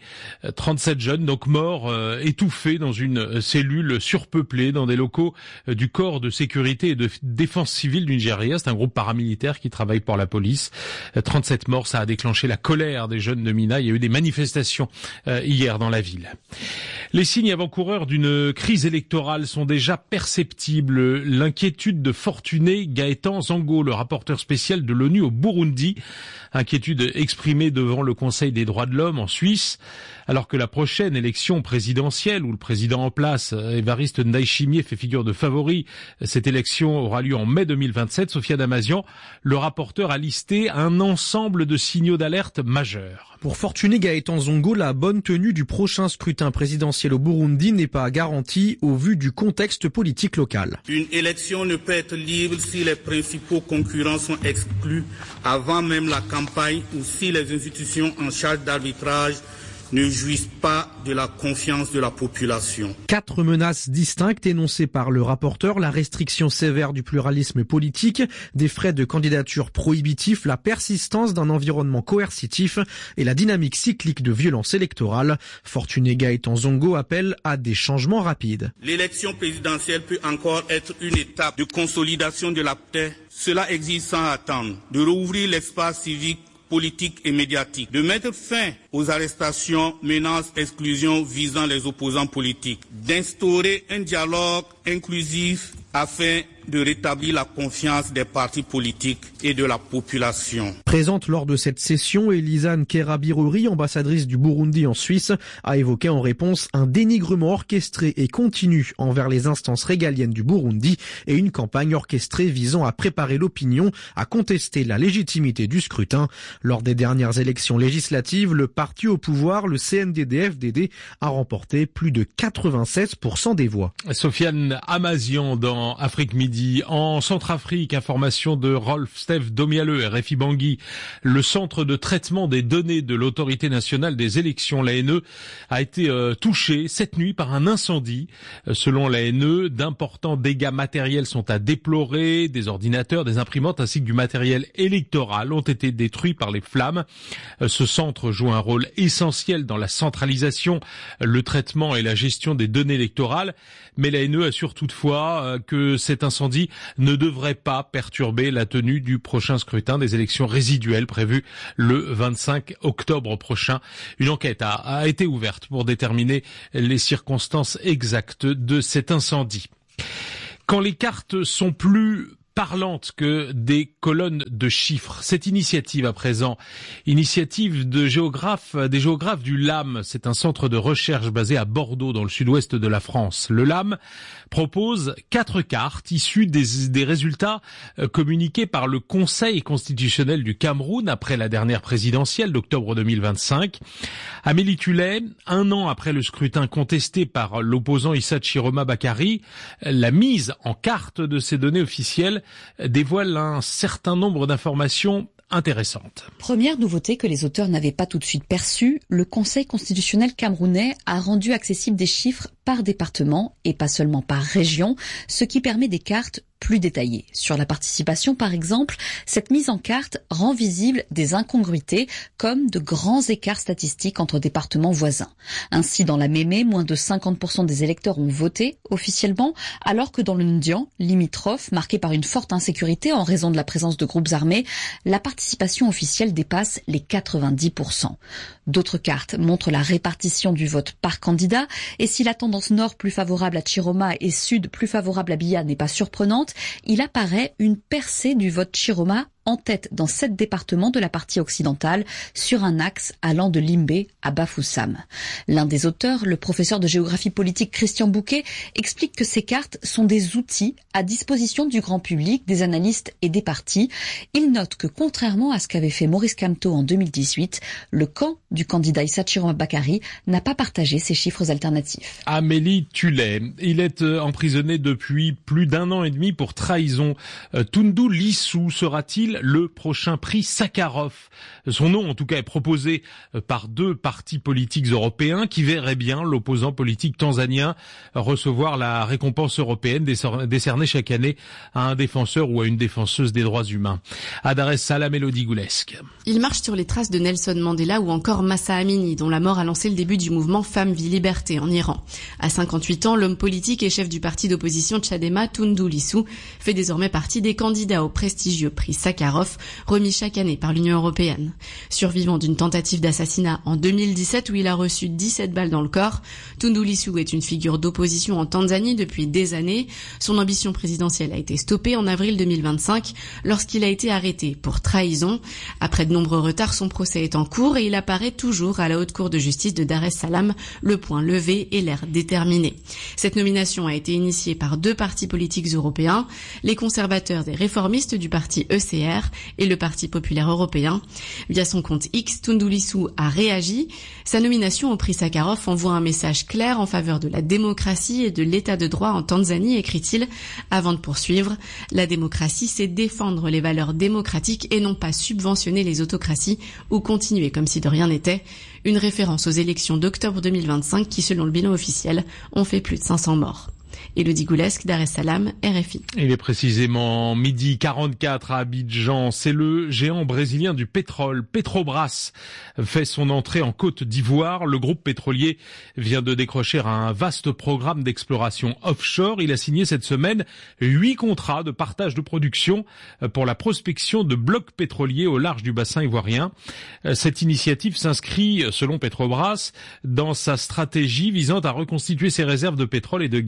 37 jeunes donc morts étouffés dans une cellule surpeuplée dans des locaux du corps de sécurité et de défense civile du Nigeria. C'est un groupe paramilitaire qui travaille pour la police. 37 morts, ça a déclenché la colère des jeunes de Mina. Il y a eu des manifestations hier dans la ville. Les signes avant-coureurs d'une crise électorale sont déjà perceptibles. L'inquiétude de Fortuné Gaëtan Zango, le rapporteur spécial de l'ONU au Burundi. Inquiétude exprimée devant le Conseil des droits de l'homme en Suisse, alors que la prochaine élection présidentielle, où le président en place, Évariste Ndayishimiye, fait figure de favori, cette élection aura lieu en mai 2027. Sophia Damazian, le rapporteur, a listé un ensemble de signaux d'alerte majeurs. Pour Fortuné Gaëtan Zongo, la bonne tenue du prochain scrutin présidentiel au Burundi n'est pas garantie au vu du contexte politique local. Une élection ne peut être libre si les principaux concurrents sont exclus avant même la campagne ou si les institutions en charge d'arbitrage ne jouissent pas de la confiance de la population. 4 menaces distinctes énoncées par le rapporteur: la restriction sévère du pluralisme politique, des frais de candidature prohibitifs, la persistance d'un environnement coercitif et la dynamique cyclique de violence électorale. Fortuné Gaëtan Zongo appelle à des changements rapides. L'élection présidentielle peut encore être une étape de consolidation de la paix. Cela exige sans attendre de rouvrir l'espace civique, politique et médiatique, de mettre fin aux arrestations, menaces, exclusions visant les opposants politiques, d'instaurer un dialogue inclusif afin de rétablir la confiance des partis politiques et de la population. Présente lors de cette session, Elisane Kerabiruri, ambassadrice du Burundi en Suisse, a évoqué en réponse un dénigrement orchestré et continu envers les instances régaliennes du Burundi et une campagne orchestrée visant à préparer l'opinion à contester la légitimité du scrutin. Lors des dernières élections législatives, le parti au pouvoir, le CNDD-FDD, a remporté plus de 96% des voix. Sofiane Amazian dans Afrique Midi. En Centrafrique, information de Rolf Steve Domialeux, RFI Bangui. Le centre de traitement des données de l'autorité nationale des élections, l'ANE, a été touché cette nuit par un incendie. Selon l'ANE, d'importants dégâts matériels sont à déplorer. Des ordinateurs, des imprimantes ainsi que du matériel électoral ont été détruits par les flammes. Ce centre joue un rôle essentiel dans la centralisation, le traitement et la gestion des données électorales. Mais l'ANE assure toutefois que cet incendie ne devrait pas perturber la tenue du prochain scrutin des élections résiduelles prévues le 25 octobre prochain. Une enquête a été ouverte pour déterminer les circonstances exactes de cet incendie. Quand les cartes sont plus parlante que des colonnes de chiffres. Cette initiative à présent, initiative des géographes du LAM, c'est un centre de recherche basé à Bordeaux dans le sud-ouest de la France. Le LAM propose 4 cartes issues des résultats communiqués par le Conseil constitutionnel du Cameroun après la dernière présidentielle d'octobre 2025. Amélie Tullet, 1 an après le scrutin contesté par l'opposant Issa Chiroma Bakary, la mise en carte de ces données officielles dévoile un certain nombre d'informations intéressantes. Première nouveauté que les auteurs n'avaient pas tout de suite perçue, le Conseil constitutionnel camerounais a rendu accessibles des chiffres par département et pas seulement par région, ce qui permet des cartes plus détaillées. Sur la participation, par exemple, cette mise en carte rend visible des incongruités comme de grands écarts statistiques entre départements voisins. Ainsi, dans la Mémé, moins de 50% des électeurs ont voté officiellement, alors que dans le Ndian, limitrophe, marqué par une forte insécurité en raison de la présence de groupes armés, la participation officielle dépasse les 90%. D'autres cartes montrent la répartition du vote par candidat, et si la tendance nord plus favorable à Chiroma et sud plus favorable à Biya n'est pas surprenante, il apparaît une percée du vote Chiroma en tête dans 7 départements de la partie occidentale sur un axe allant de Limbé à Bafoussam. L'un des auteurs, le professeur de géographie politique Christian Bouquet, explique que ces cartes sont des outils à disposition du grand public, des analystes et des partis. Il note que contrairement à ce qu'avait fait Maurice Kamto en 2018, le camp du candidat Issa Chiroma Bakary n'a pas partagé ces chiffres alternatifs. Amélie Tullet, il est emprisonné depuis plus d'1 an et demi pour trahison. Tundu Lissu sera-t-il le prochain prix Sakharov? Son nom, en tout cas, est proposé par 2 partis politiques européens qui verraient bien l'opposant politique tanzanien recevoir la récompense européenne décernée chaque année à un défenseur ou à une défenseuse des droits humains. À Dar es Salaam, Elodie Goulesque. Il marche sur les traces de Nelson Mandela ou encore Massa Amini, dont la mort a lancé le début du mouvement Femmes, Vie, Liberté en Iran. À 58 ans, l'homme politique et chef du parti d'opposition Tchadema, Tundu Lissu, fait désormais partie des candidats au prestigieux prix Sakharov, remis chaque année par l'Union européenne. Survivant d'une tentative d'assassinat en 2017 où il a reçu 17 balles dans le corps, Tundu Lissu est une figure d'opposition en Tanzanie depuis des années. Son ambition présidentielle a été stoppée en avril 2025 lorsqu'il a été arrêté pour trahison. Après de nombreux retards, son procès est en cours et il apparaît toujours à la haute cour de justice de Dar es Salaam, le poing levé et l'air déterminé. Cette nomination a été initiée par 2 partis politiques européens, les conservateurs et réformistes du parti ECR et le Parti populaire européen. Via son compte X, Tundu Lissu a réagi. Sa nomination au prix Sakharov envoie un message clair en faveur de la démocratie et de l'état de droit en Tanzanie, écrit-il, avant de poursuivre. La démocratie, c'est défendre les valeurs démocratiques et non pas subventionner les autocraties ou continuer comme si de rien n'était. Une référence aux élections d'octobre 2025 qui, selon le bilan officiel, ont fait plus de 500 morts. Elodie Goulesque, Dar es Salaam, RFI. Il est précisément 12h44 à Abidjan. C'est le géant brésilien du pétrole, Petrobras, fait son entrée en Côte d'Ivoire. Le groupe pétrolier vient de décrocher un vaste programme d'exploration offshore. Il a signé cette semaine 8 contrats de partage de production pour la prospection de blocs pétroliers au large du bassin ivoirien. Cette initiative s'inscrit, selon Petrobras, dans sa stratégie visant à reconstituer ses réserves de pétrole et de gaz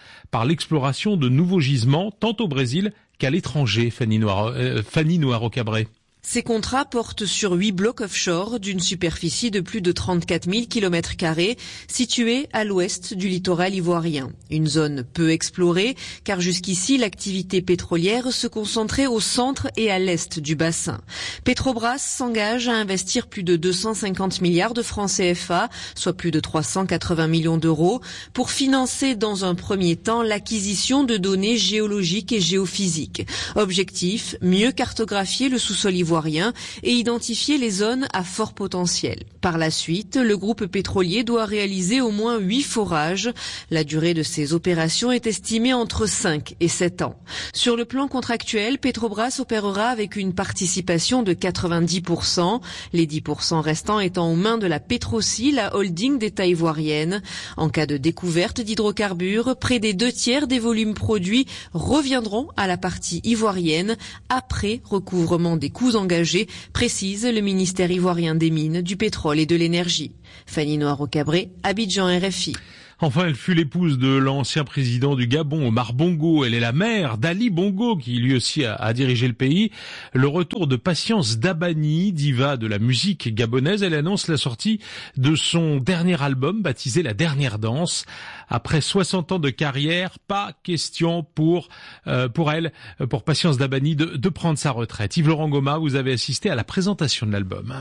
par l'exploration de nouveaux gisements, tant au Brésil qu'à l'étranger. Fanny Noiro-Cabré. Ces contrats portent sur 8 blocs offshore d'une superficie de plus de 34 000 km², situés à l'ouest du littoral ivoirien. Une zone peu explorée, car jusqu'ici l'activité pétrolière se concentrait au centre et à l'est du bassin. Petrobras s'engage à investir plus de 250 milliards de francs CFA, soit plus de 380 millions d'euros, pour financer dans un premier temps l'acquisition de données géologiques et géophysiques. Objectif, mieux cartographier le sous-sol ivoirien et identifier les zones à fort potentiel. Par la suite, le groupe pétrolier doit réaliser au moins 8 forages. La durée de ces opérations est estimée entre 5 et 7 ans. Sur le plan contractuel, Petrobras opérera avec une participation de 90%, les 10% restants étant aux mains de la Petroci, la holding d'État ivoirienne. En cas de découverte d'hydrocarbures, près des 2/3 des volumes produits reviendront à la partie ivoirienne après recouvrement des coûts engagés, précise le ministère ivoirien des Mines, du Pétrole et de l'Énergie. Fanny Noiro-Cabré, Abidjan, RFI. Enfin, elle fut l'épouse de l'ancien président du Gabon, Omar Bongo. Elle est la mère d'Ali Bongo, qui lui aussi a dirigé le pays. Le retour de Patience Dabani, diva de la musique gabonaise. Elle annonce la sortie de son dernier album, baptisé La Dernière Danse. Après 60 ans de carrière, pas question pour Patience Dabani de prendre sa retraite. Yves-Laurent Goma, vous avez assisté à la présentation de l'album.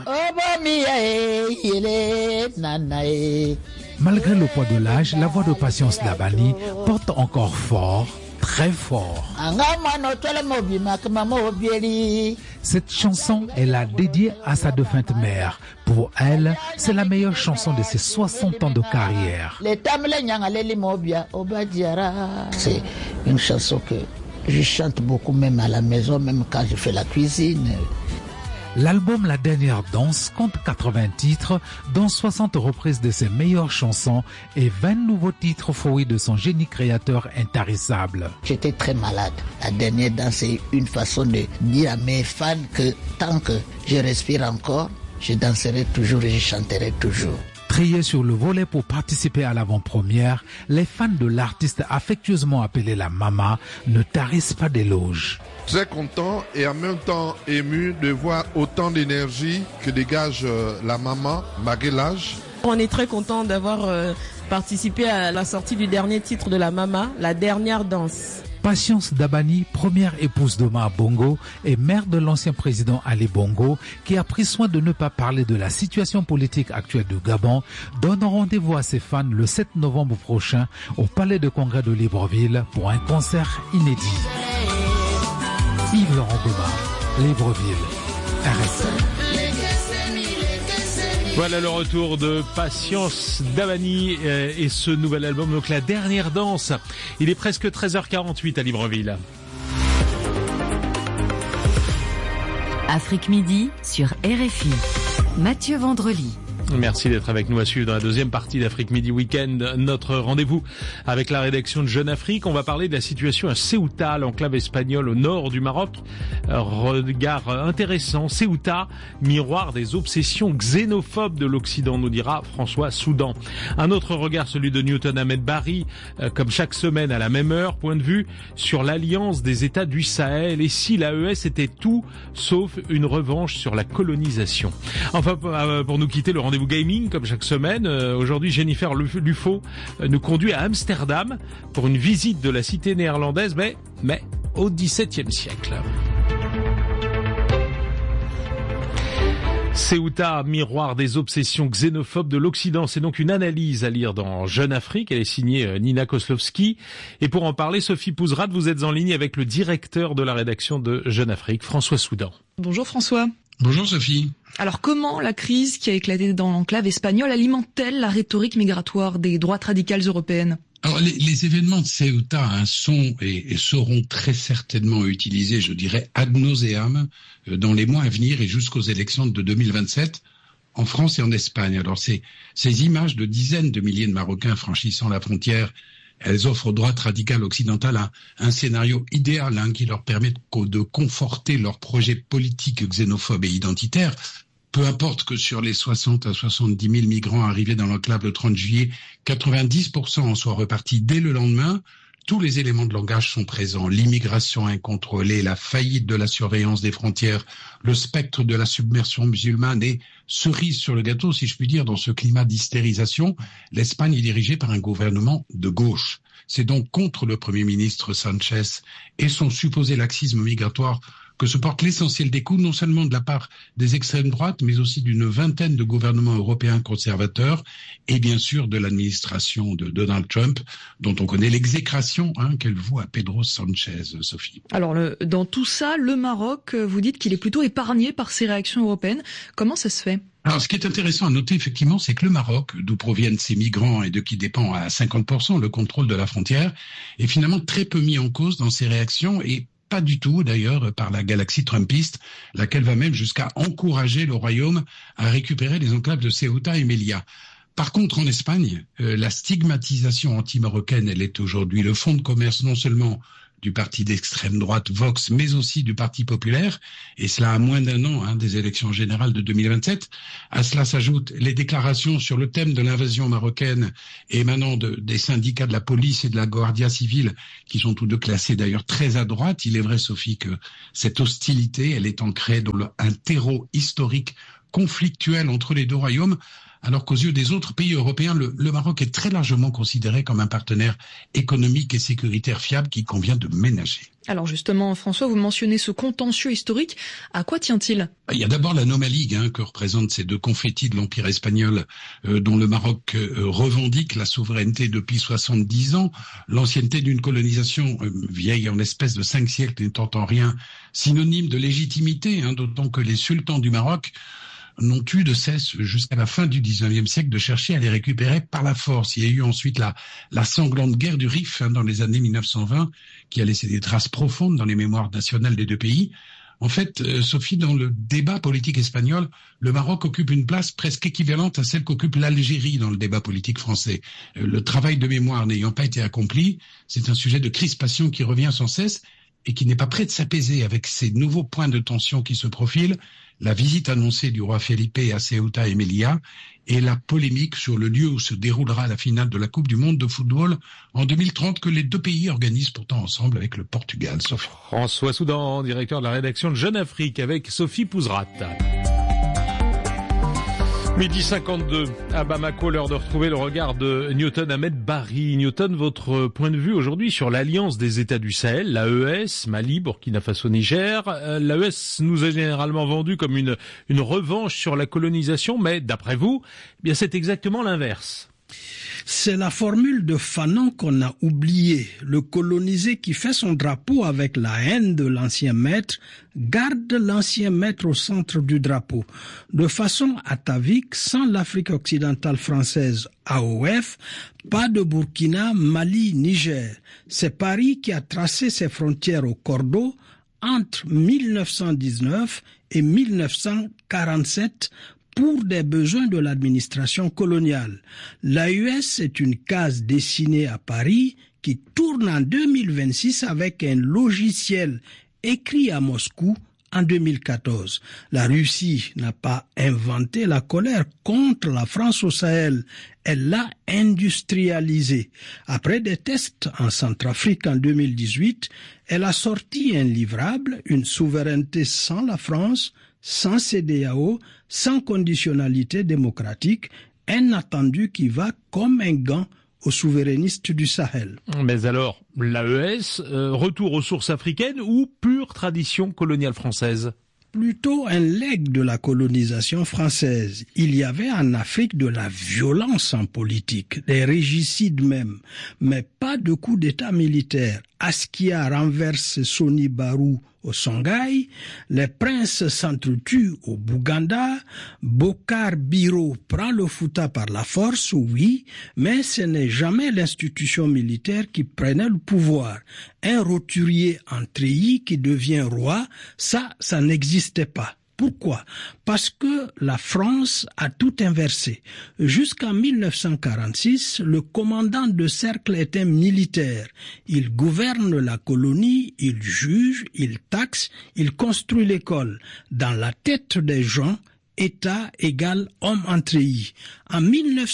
Malgré le poids de l'âge, la voix de Patience Dabani porte encore fort, très fort. Cette chanson, elle l'a dédiée à sa défunte mère. Pour elle, c'est la meilleure chanson de ses 60 ans de carrière. C'est une chanson que je chante beaucoup, même à la maison, même quand je fais la cuisine. L'album La Dernière Danse compte 80 titres, dont 60 reprises de ses meilleures chansons et 20 nouveaux titres fruits de son génie créateur intarissable. J'étais très malade. La Dernière Danse, c'est une façon de dire à mes fans que tant que je respire encore, je danserai toujours et je chanterai toujours. Triés sur le volet pour participer à l'avant-première, les fans de l'artiste affectueusement appelée la Mama ne tarissent pas d'éloges. Très content et en même temps ému de voir autant d'énergie que dégage la Mama malgré l'âge. On est très content d'avoir participé à la sortie du dernier titre de la Mama, La Dernière Danse. Patience Dabani, première épouse d'Omar Bongo et mère de l'ancien président Ali Bongo, qui a pris soin de ne pas parler de la situation politique actuelle du Gabon, donne rendez-vous à ses fans le 7 novembre prochain au Palais de Congrès de Libreville pour un concert inédit. Yves-Laurent Goma, Libreville, RFI. Voilà le retour de Patience Dabani et ce nouvel album, donc La Dernière Danse. Il est presque 13h48 à Libreville. Afrique Midi sur RFI. Mathieu Vendrely. Merci d'être avec nous à suivre dans la deuxième partie d'Afrique Midi Week-end. Notre rendez-vous avec la rédaction de Jeune Afrique. On va parler de la situation à Ceuta, l'enclave espagnole au nord du Maroc. Regard intéressant. Ceuta, miroir des obsessions xénophobes de l'Occident, nous dira François Soudan. Un autre regard, celui de Newton Ahmed Barry, comme chaque semaine à la même heure. Point de vue sur l'alliance des États du Sahel et si l'AES était tout sauf une revanche sur la colonisation. Enfin, pour nous quitter, le rendez-vous gaming, comme chaque semaine. Aujourd'hui, Jennifer Lufo nous conduit à Amsterdam pour une visite de la cité néerlandaise, mais au XVIIe siècle. Ceuta, miroir des obsessions xénophobes de l'Occident. C'est donc une analyse à lire dans Jeune Afrique. Elle est signée Nina Koslowski. Et pour en parler, Sophie Pouzrat, vous êtes en ligne avec le directeur de la rédaction de Jeune Afrique, François Soudan. Bonjour François. Bonjour Sophie. Alors comment la crise qui a éclaté dans l'enclave espagnole alimente-t-elle la rhétorique migratoire des droites radicales européennes ? Alors les événements de Ceuta sont et seront très certainement utilisés, je dirais, ad nauseam dans les mois à venir et jusqu'aux élections de 2027 en France et en Espagne. Alors ces images de dizaines de milliers de Marocains franchissant la frontière, elles offrent aux droites radicales occidentales un scénario idéal qui leur permet de conforter leur projet politique xénophobe et identitaire. Peu importe que sur les 60 à 70 000 migrants arrivés dans l'enclave le 30 juillet, 90% en soient repartis dès le lendemain. tous les éléments de langage sont présents. L'immigration incontrôlée, la faillite de la surveillance des frontières, le spectre de la submersion musulmane et cerise sur le gâteau, si je puis dire, dans ce climat d'hystérisation, l'Espagne est dirigée par un gouvernement de gauche. C'est donc contre le Premier ministre Sanchez et son supposé laxisme migratoire que se porte l'essentiel des coups, non seulement de la part des extrêmes droites, mais aussi d'une vingtaine de gouvernements européens conservateurs et bien sûr de l'administration de Donald Trump, dont on connaît l'exécration qu'elle voue à Pedro Sanchez, Sophie. Alors, dans tout ça, le Maroc, vous dites qu'il est plutôt épargné par ces réactions européennes. Comment ça se fait ? Alors, ce qui est intéressant à noter, effectivement, c'est que le Maroc, d'où proviennent ces migrants et de qui dépend à 50% le contrôle de la frontière, est finalement très peu mis en cause dans ses réactions et pas du tout, d'ailleurs, par la galaxie trumpiste, laquelle va même jusqu'à encourager le royaume à récupérer les enclaves de Ceuta et Melilla. Par contre, en Espagne, la stigmatisation anti-marocaine, elle est aujourd'hui le fonds de commerce non seulement du parti d'extrême droite Vox, mais aussi du Parti populaire, et cela à moins d'un an des élections générales de 2027. À cela s'ajoutent les déclarations sur le thème de l'invasion marocaine émanant des syndicats de la police et de la Guardia civile, qui sont tous deux classés d'ailleurs très à droite. Il est vrai, Sophie, que cette hostilité, elle est ancrée dans un terreau historique conflictuel entre les deux royaumes, alors qu'aux yeux des autres pays européens, le Maroc est très largement considéré comme un partenaire économique et sécuritaire fiable qu'il convient de ménager. Alors justement, François, vous mentionnez ce contentieux historique. À quoi tient-il ? Il y a d'abord l'anomalie que représentent ces deux confettis de l'Empire espagnol dont le Maroc revendique la souveraineté depuis 70 ans, l'ancienneté d'une colonisation vieille en espèce de 5 siècles n'étant en rien synonyme de légitimité, d'autant que les sultans du Maroc n'ont eu de cesse jusqu'à la fin du XIXe siècle de chercher à les récupérer par la force. Il y a eu ensuite la sanglante guerre du Rif dans les années 1920 qui a laissé des traces profondes dans les mémoires nationales des deux pays. En fait, Sophie, dans le débat politique espagnol, le Maroc occupe une place presque équivalente à celle qu'occupe l'Algérie dans le débat politique français. Le travail de mémoire n'ayant pas été accompli, c'est un sujet de crispation qui revient sans cesse et qui n'est pas prêt de s'apaiser avec ces nouveaux points de tension qui se profilent, la visite annoncée du roi Felipe à Ceuta et Melilla et la polémique sur le lieu où se déroulera la finale de la Coupe du Monde de football en 2030 que les deux pays organisent pourtant ensemble avec le Portugal. Sophie. François Soudan, directeur de la rédaction de Jeune Afrique avec Sophie Pouzrat. 12h52 à Bamako, l'heure de retrouver le regard de Newton Ahmed Barry. Newton, votre point de vue aujourd'hui sur l'alliance des États du Sahel, l'AES, Mali, Burkina Faso, Niger. L'AES nous est généralement vendue comme une revanche sur la colonisation, mais d'après vous, bien c'est exactement l'inverse. C'est la formule de Fanon qu'on a oubliée. Le colonisé qui fait son drapeau avec la haine de l'ancien maître garde l'ancien maître au centre du drapeau. De façon atavique, sans l'Afrique occidentale française AOF, pas de Burkina, Mali, Niger. C'est Paris qui a tracé ses frontières au cordeau entre 1919 et 1947 pour des besoins de l'administration coloniale. L'AES est une case dessinée à Paris qui tourne en 2026 avec un logiciel écrit à Moscou en 2014. La Russie n'a pas inventé la colère contre la France au Sahel, elle l'a industrialisée. Après des tests en Centrafrique en 2018, elle a sorti un livrable, une souveraineté sans la France, sans CEDEAO, sans conditionnalité démocratique, un attendu qui va comme un gant aux souverainistes du Sahel. Mais alors, l'AES, retour aux sources africaines ou pure tradition coloniale française ? Plutôt un legs de la colonisation française. Il y avait en Afrique de la violence en politique, des régicides même, mais pas de coup d'État militaire. Askia renverse Soni Barou au Songhai, les princes s'entretuent au Bouganda, Bokar Biro prend le Fouta par la force, oui, mais ce n'est jamais l'institution militaire qui prenait le pouvoir. Un roturier en treillis qui devient roi, ça n'existait pas. Pourquoi ? Parce que la France a tout inversé. Jusqu'en 1946, le commandant de cercle est un militaire. Il gouverne la colonie, il juge, il taxe, il construit l'école. Dans la tête des gens, État égale homme en treillis. En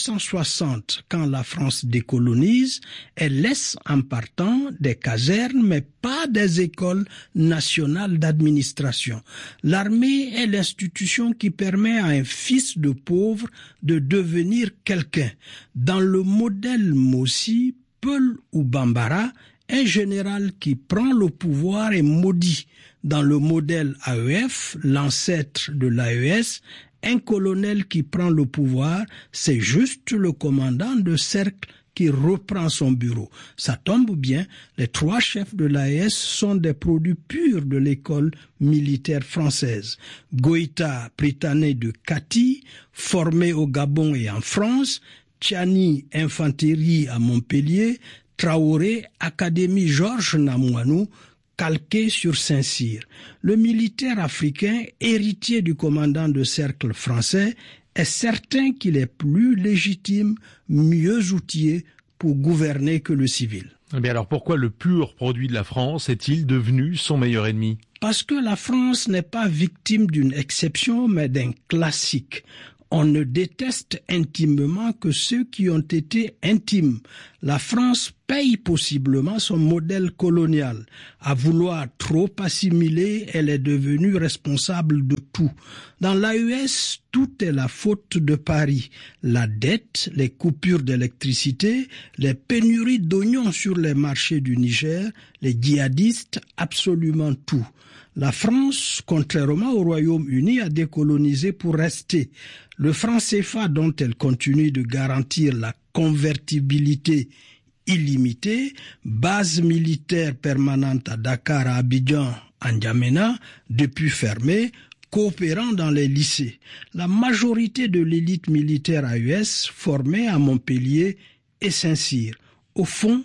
1960, quand la France décolonise, elle laisse en partant des casernes, mais pas des écoles nationales d'administration. L'armée est l'institution qui permet à un fils de pauvre de devenir quelqu'un. Dans le modèle Mossi, Peul ou Bambara, un général qui prend le pouvoir est maudit. Dans le modèle AEF, l'ancêtre de l'AES, un colonel qui prend le pouvoir, c'est juste le commandant de cercle qui reprend son bureau. Ça tombe bien, les 3 chefs de l'AES sont des produits purs de l'école militaire française. Goïta, Pritané de Cati, formé au Gabon et en France, Tchani, infanterie à Montpellier, Traoré, Académie Georges Namouanou, calqué sur Saint-Cyr. Le militaire africain, héritier du commandant de cercle français, est certain qu'il est plus légitime, mieux outillé pour gouverner que le civil. Eh bien alors pourquoi le pur produit de la France est-il devenu son meilleur ennemi ? Parce que la France n'est pas victime d'une exception, mais d'un classique. On ne déteste intimement que ceux qui ont été intimes. La France paye possiblement son modèle colonial. À vouloir trop assimiler, elle est devenue responsable de tout. Dans l'AES, tout est la faute de Paris. La dette, les coupures d'électricité, les pénuries d'oignons sur les marchés du Niger, les djihadistes, absolument tout. La France, contrairement au Royaume-Uni, a décolonisé pour rester. Le franc CFA, dont elle continue de garantir la convertibilité illimitée, base militaire permanente à Dakar, à Abidjan, à N'Djamena, depuis fermée, coopérant dans les lycées. La majorité de l'élite militaire AES formée à Montpellier et Saint-Cyr. Au fond,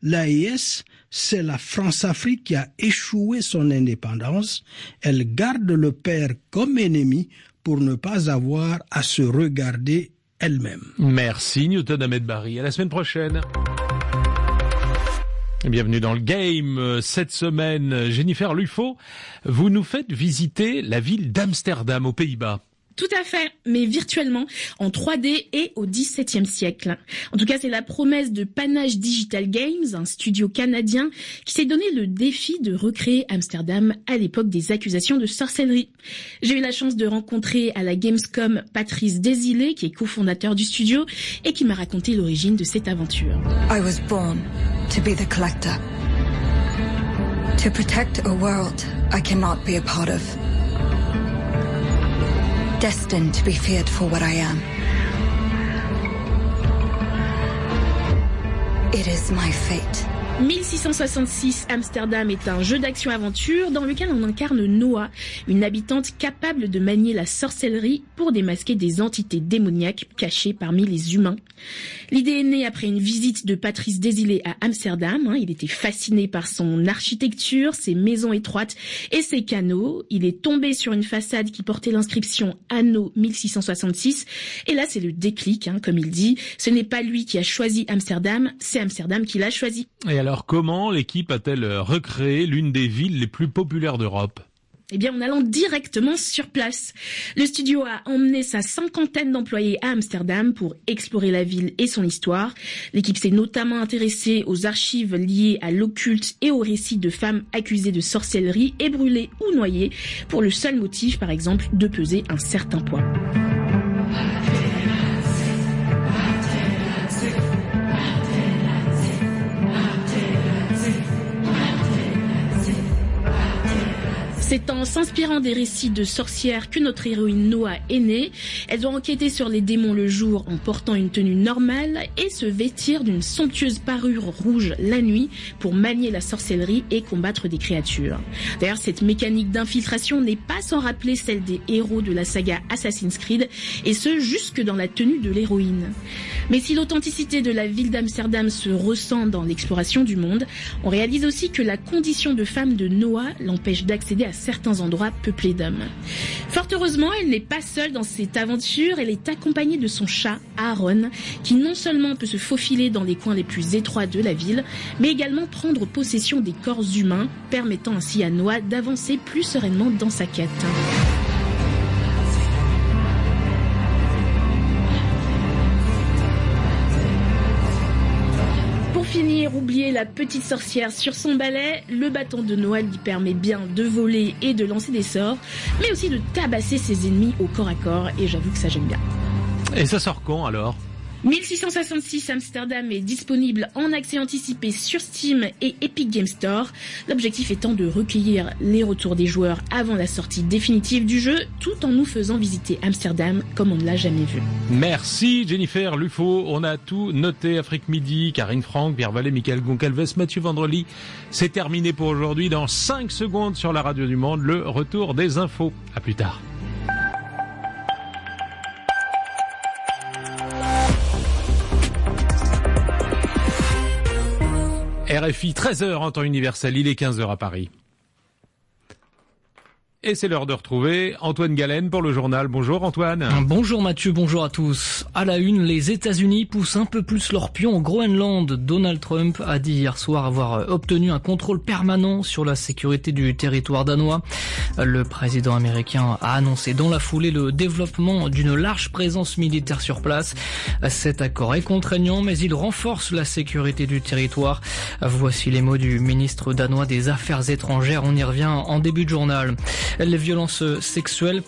l'AES, c'est la France-Afrique qui a échoué son indépendance. Elle garde le père comme ennemi pour ne pas avoir à se regarder elle-même. Merci Newton Ahmed Barry. À la semaine prochaine. Bienvenue dans le game. Cette semaine, Jennifer Lufo, vous nous faites visiter la ville d'Amsterdam aux Pays-Bas. Tout à fait, mais virtuellement, en 3D et au XVIIe siècle. En tout cas, c'est la promesse de Panache Digital Games, un studio canadien qui s'est donné le défi de recréer Amsterdam à l'époque des accusations de sorcellerie. J'ai eu la chance de rencontrer à la Gamescom Patrice Desilets, qui est cofondateur du studio et qui m'a raconté l'origine de cette aventure. I was born to be the collector. To protect a world I cannot be a part of. Destined to be feared for what I am. It is my fate. 1666, Amsterdam est un jeu d'action-aventure dans lequel on incarne Noah, une habitante capable de manier la sorcellerie pour démasquer des entités démoniaques cachées parmi les humains. L'idée est née après une visite de Patrice Desilets à Amsterdam. Il était fasciné par son architecture, ses maisons étroites et ses canaux. Il est tombé sur une façade qui portait l'inscription Anno 1666. Et là, c'est le déclic, comme il dit. Ce n'est pas lui qui a choisi Amsterdam, c'est Amsterdam qui l'a choisi. Et alors, comment l'équipe a-t-elle recréé l'une des villes les plus populaires d'Europe ? Eh bien, en allant directement sur place. Le studio a emmené sa 50aine d'employés à Amsterdam pour explorer la ville et son histoire. L'équipe s'est notamment intéressée aux archives liées à l'occulte et aux récits de femmes accusées de sorcellerie et brûlées ou noyées pour le seul motif, par exemple, de peser un certain poids. C'est en s'inspirant des récits de sorcières que notre héroïne Noah est née. Elle doit enquêter sur les démons le jour en portant une tenue normale et se vêtir d'une somptueuse parure rouge la nuit pour manier la sorcellerie et combattre des créatures. D'ailleurs, cette mécanique d'infiltration n'est pas sans rappeler celle des héros de la saga Assassin's Creed, et ce jusque dans la tenue de l'héroïne. Mais si l'authenticité de la ville d'Amsterdam se ressent dans l'exploration du monde, on réalise aussi que la condition de femme de Noah l'empêche d'accéder à certains endroits peuplés d'hommes. Fort heureusement, elle n'est pas seule dans cette aventure, elle est accompagnée de son chat, Aaron, qui non seulement peut se faufiler dans les coins les plus étroits de la ville, mais également prendre possession des corps humains, permettant ainsi à Noah d'avancer plus sereinement dans sa quête. finir, oubliez la petite sorcière sur son balai. Le bâton de Noël lui permet bien de voler et de lancer des sorts, mais aussi de tabasser ses ennemis au corps à corps, et j'avoue que ça j'aime bien. Et ça sort quand alors ? 1666 Amsterdam est disponible en accès anticipé sur Steam et Epic Game Store. L'objectif étant de recueillir les retours des joueurs avant la sortie définitive du jeu, tout en nous faisant visiter Amsterdam comme on ne l'a jamais vu. Merci Jennifer Lufo, on a tout noté. Afrique Midi, Karine Franck, Pierre Vallée, Michael Goncalves, Mathieu Vendrely. C'est terminé pour aujourd'hui. Dans 5 secondes sur la radio du Monde, le retour des infos. À plus tard. RFI 13h en temps universel, il est 15h à Paris. Et c'est l'heure de retrouver Antoine Galen pour le journal. Bonjour Antoine. Bonjour Mathieu, bonjour à tous. À la une, les États-Unis poussent un peu plus leur pion au Groenland. Donald Trump a dit hier soir avoir obtenu un contrôle permanent sur la sécurité du territoire danois. Le président américain a annoncé dans la foulée le développement d'une large présence militaire sur place. Cet accord est contraignant, mais il renforce la sécurité du territoire. Voici les mots du ministre danois des Affaires étrangères. On y revient en début de journal. Les violences sexuelles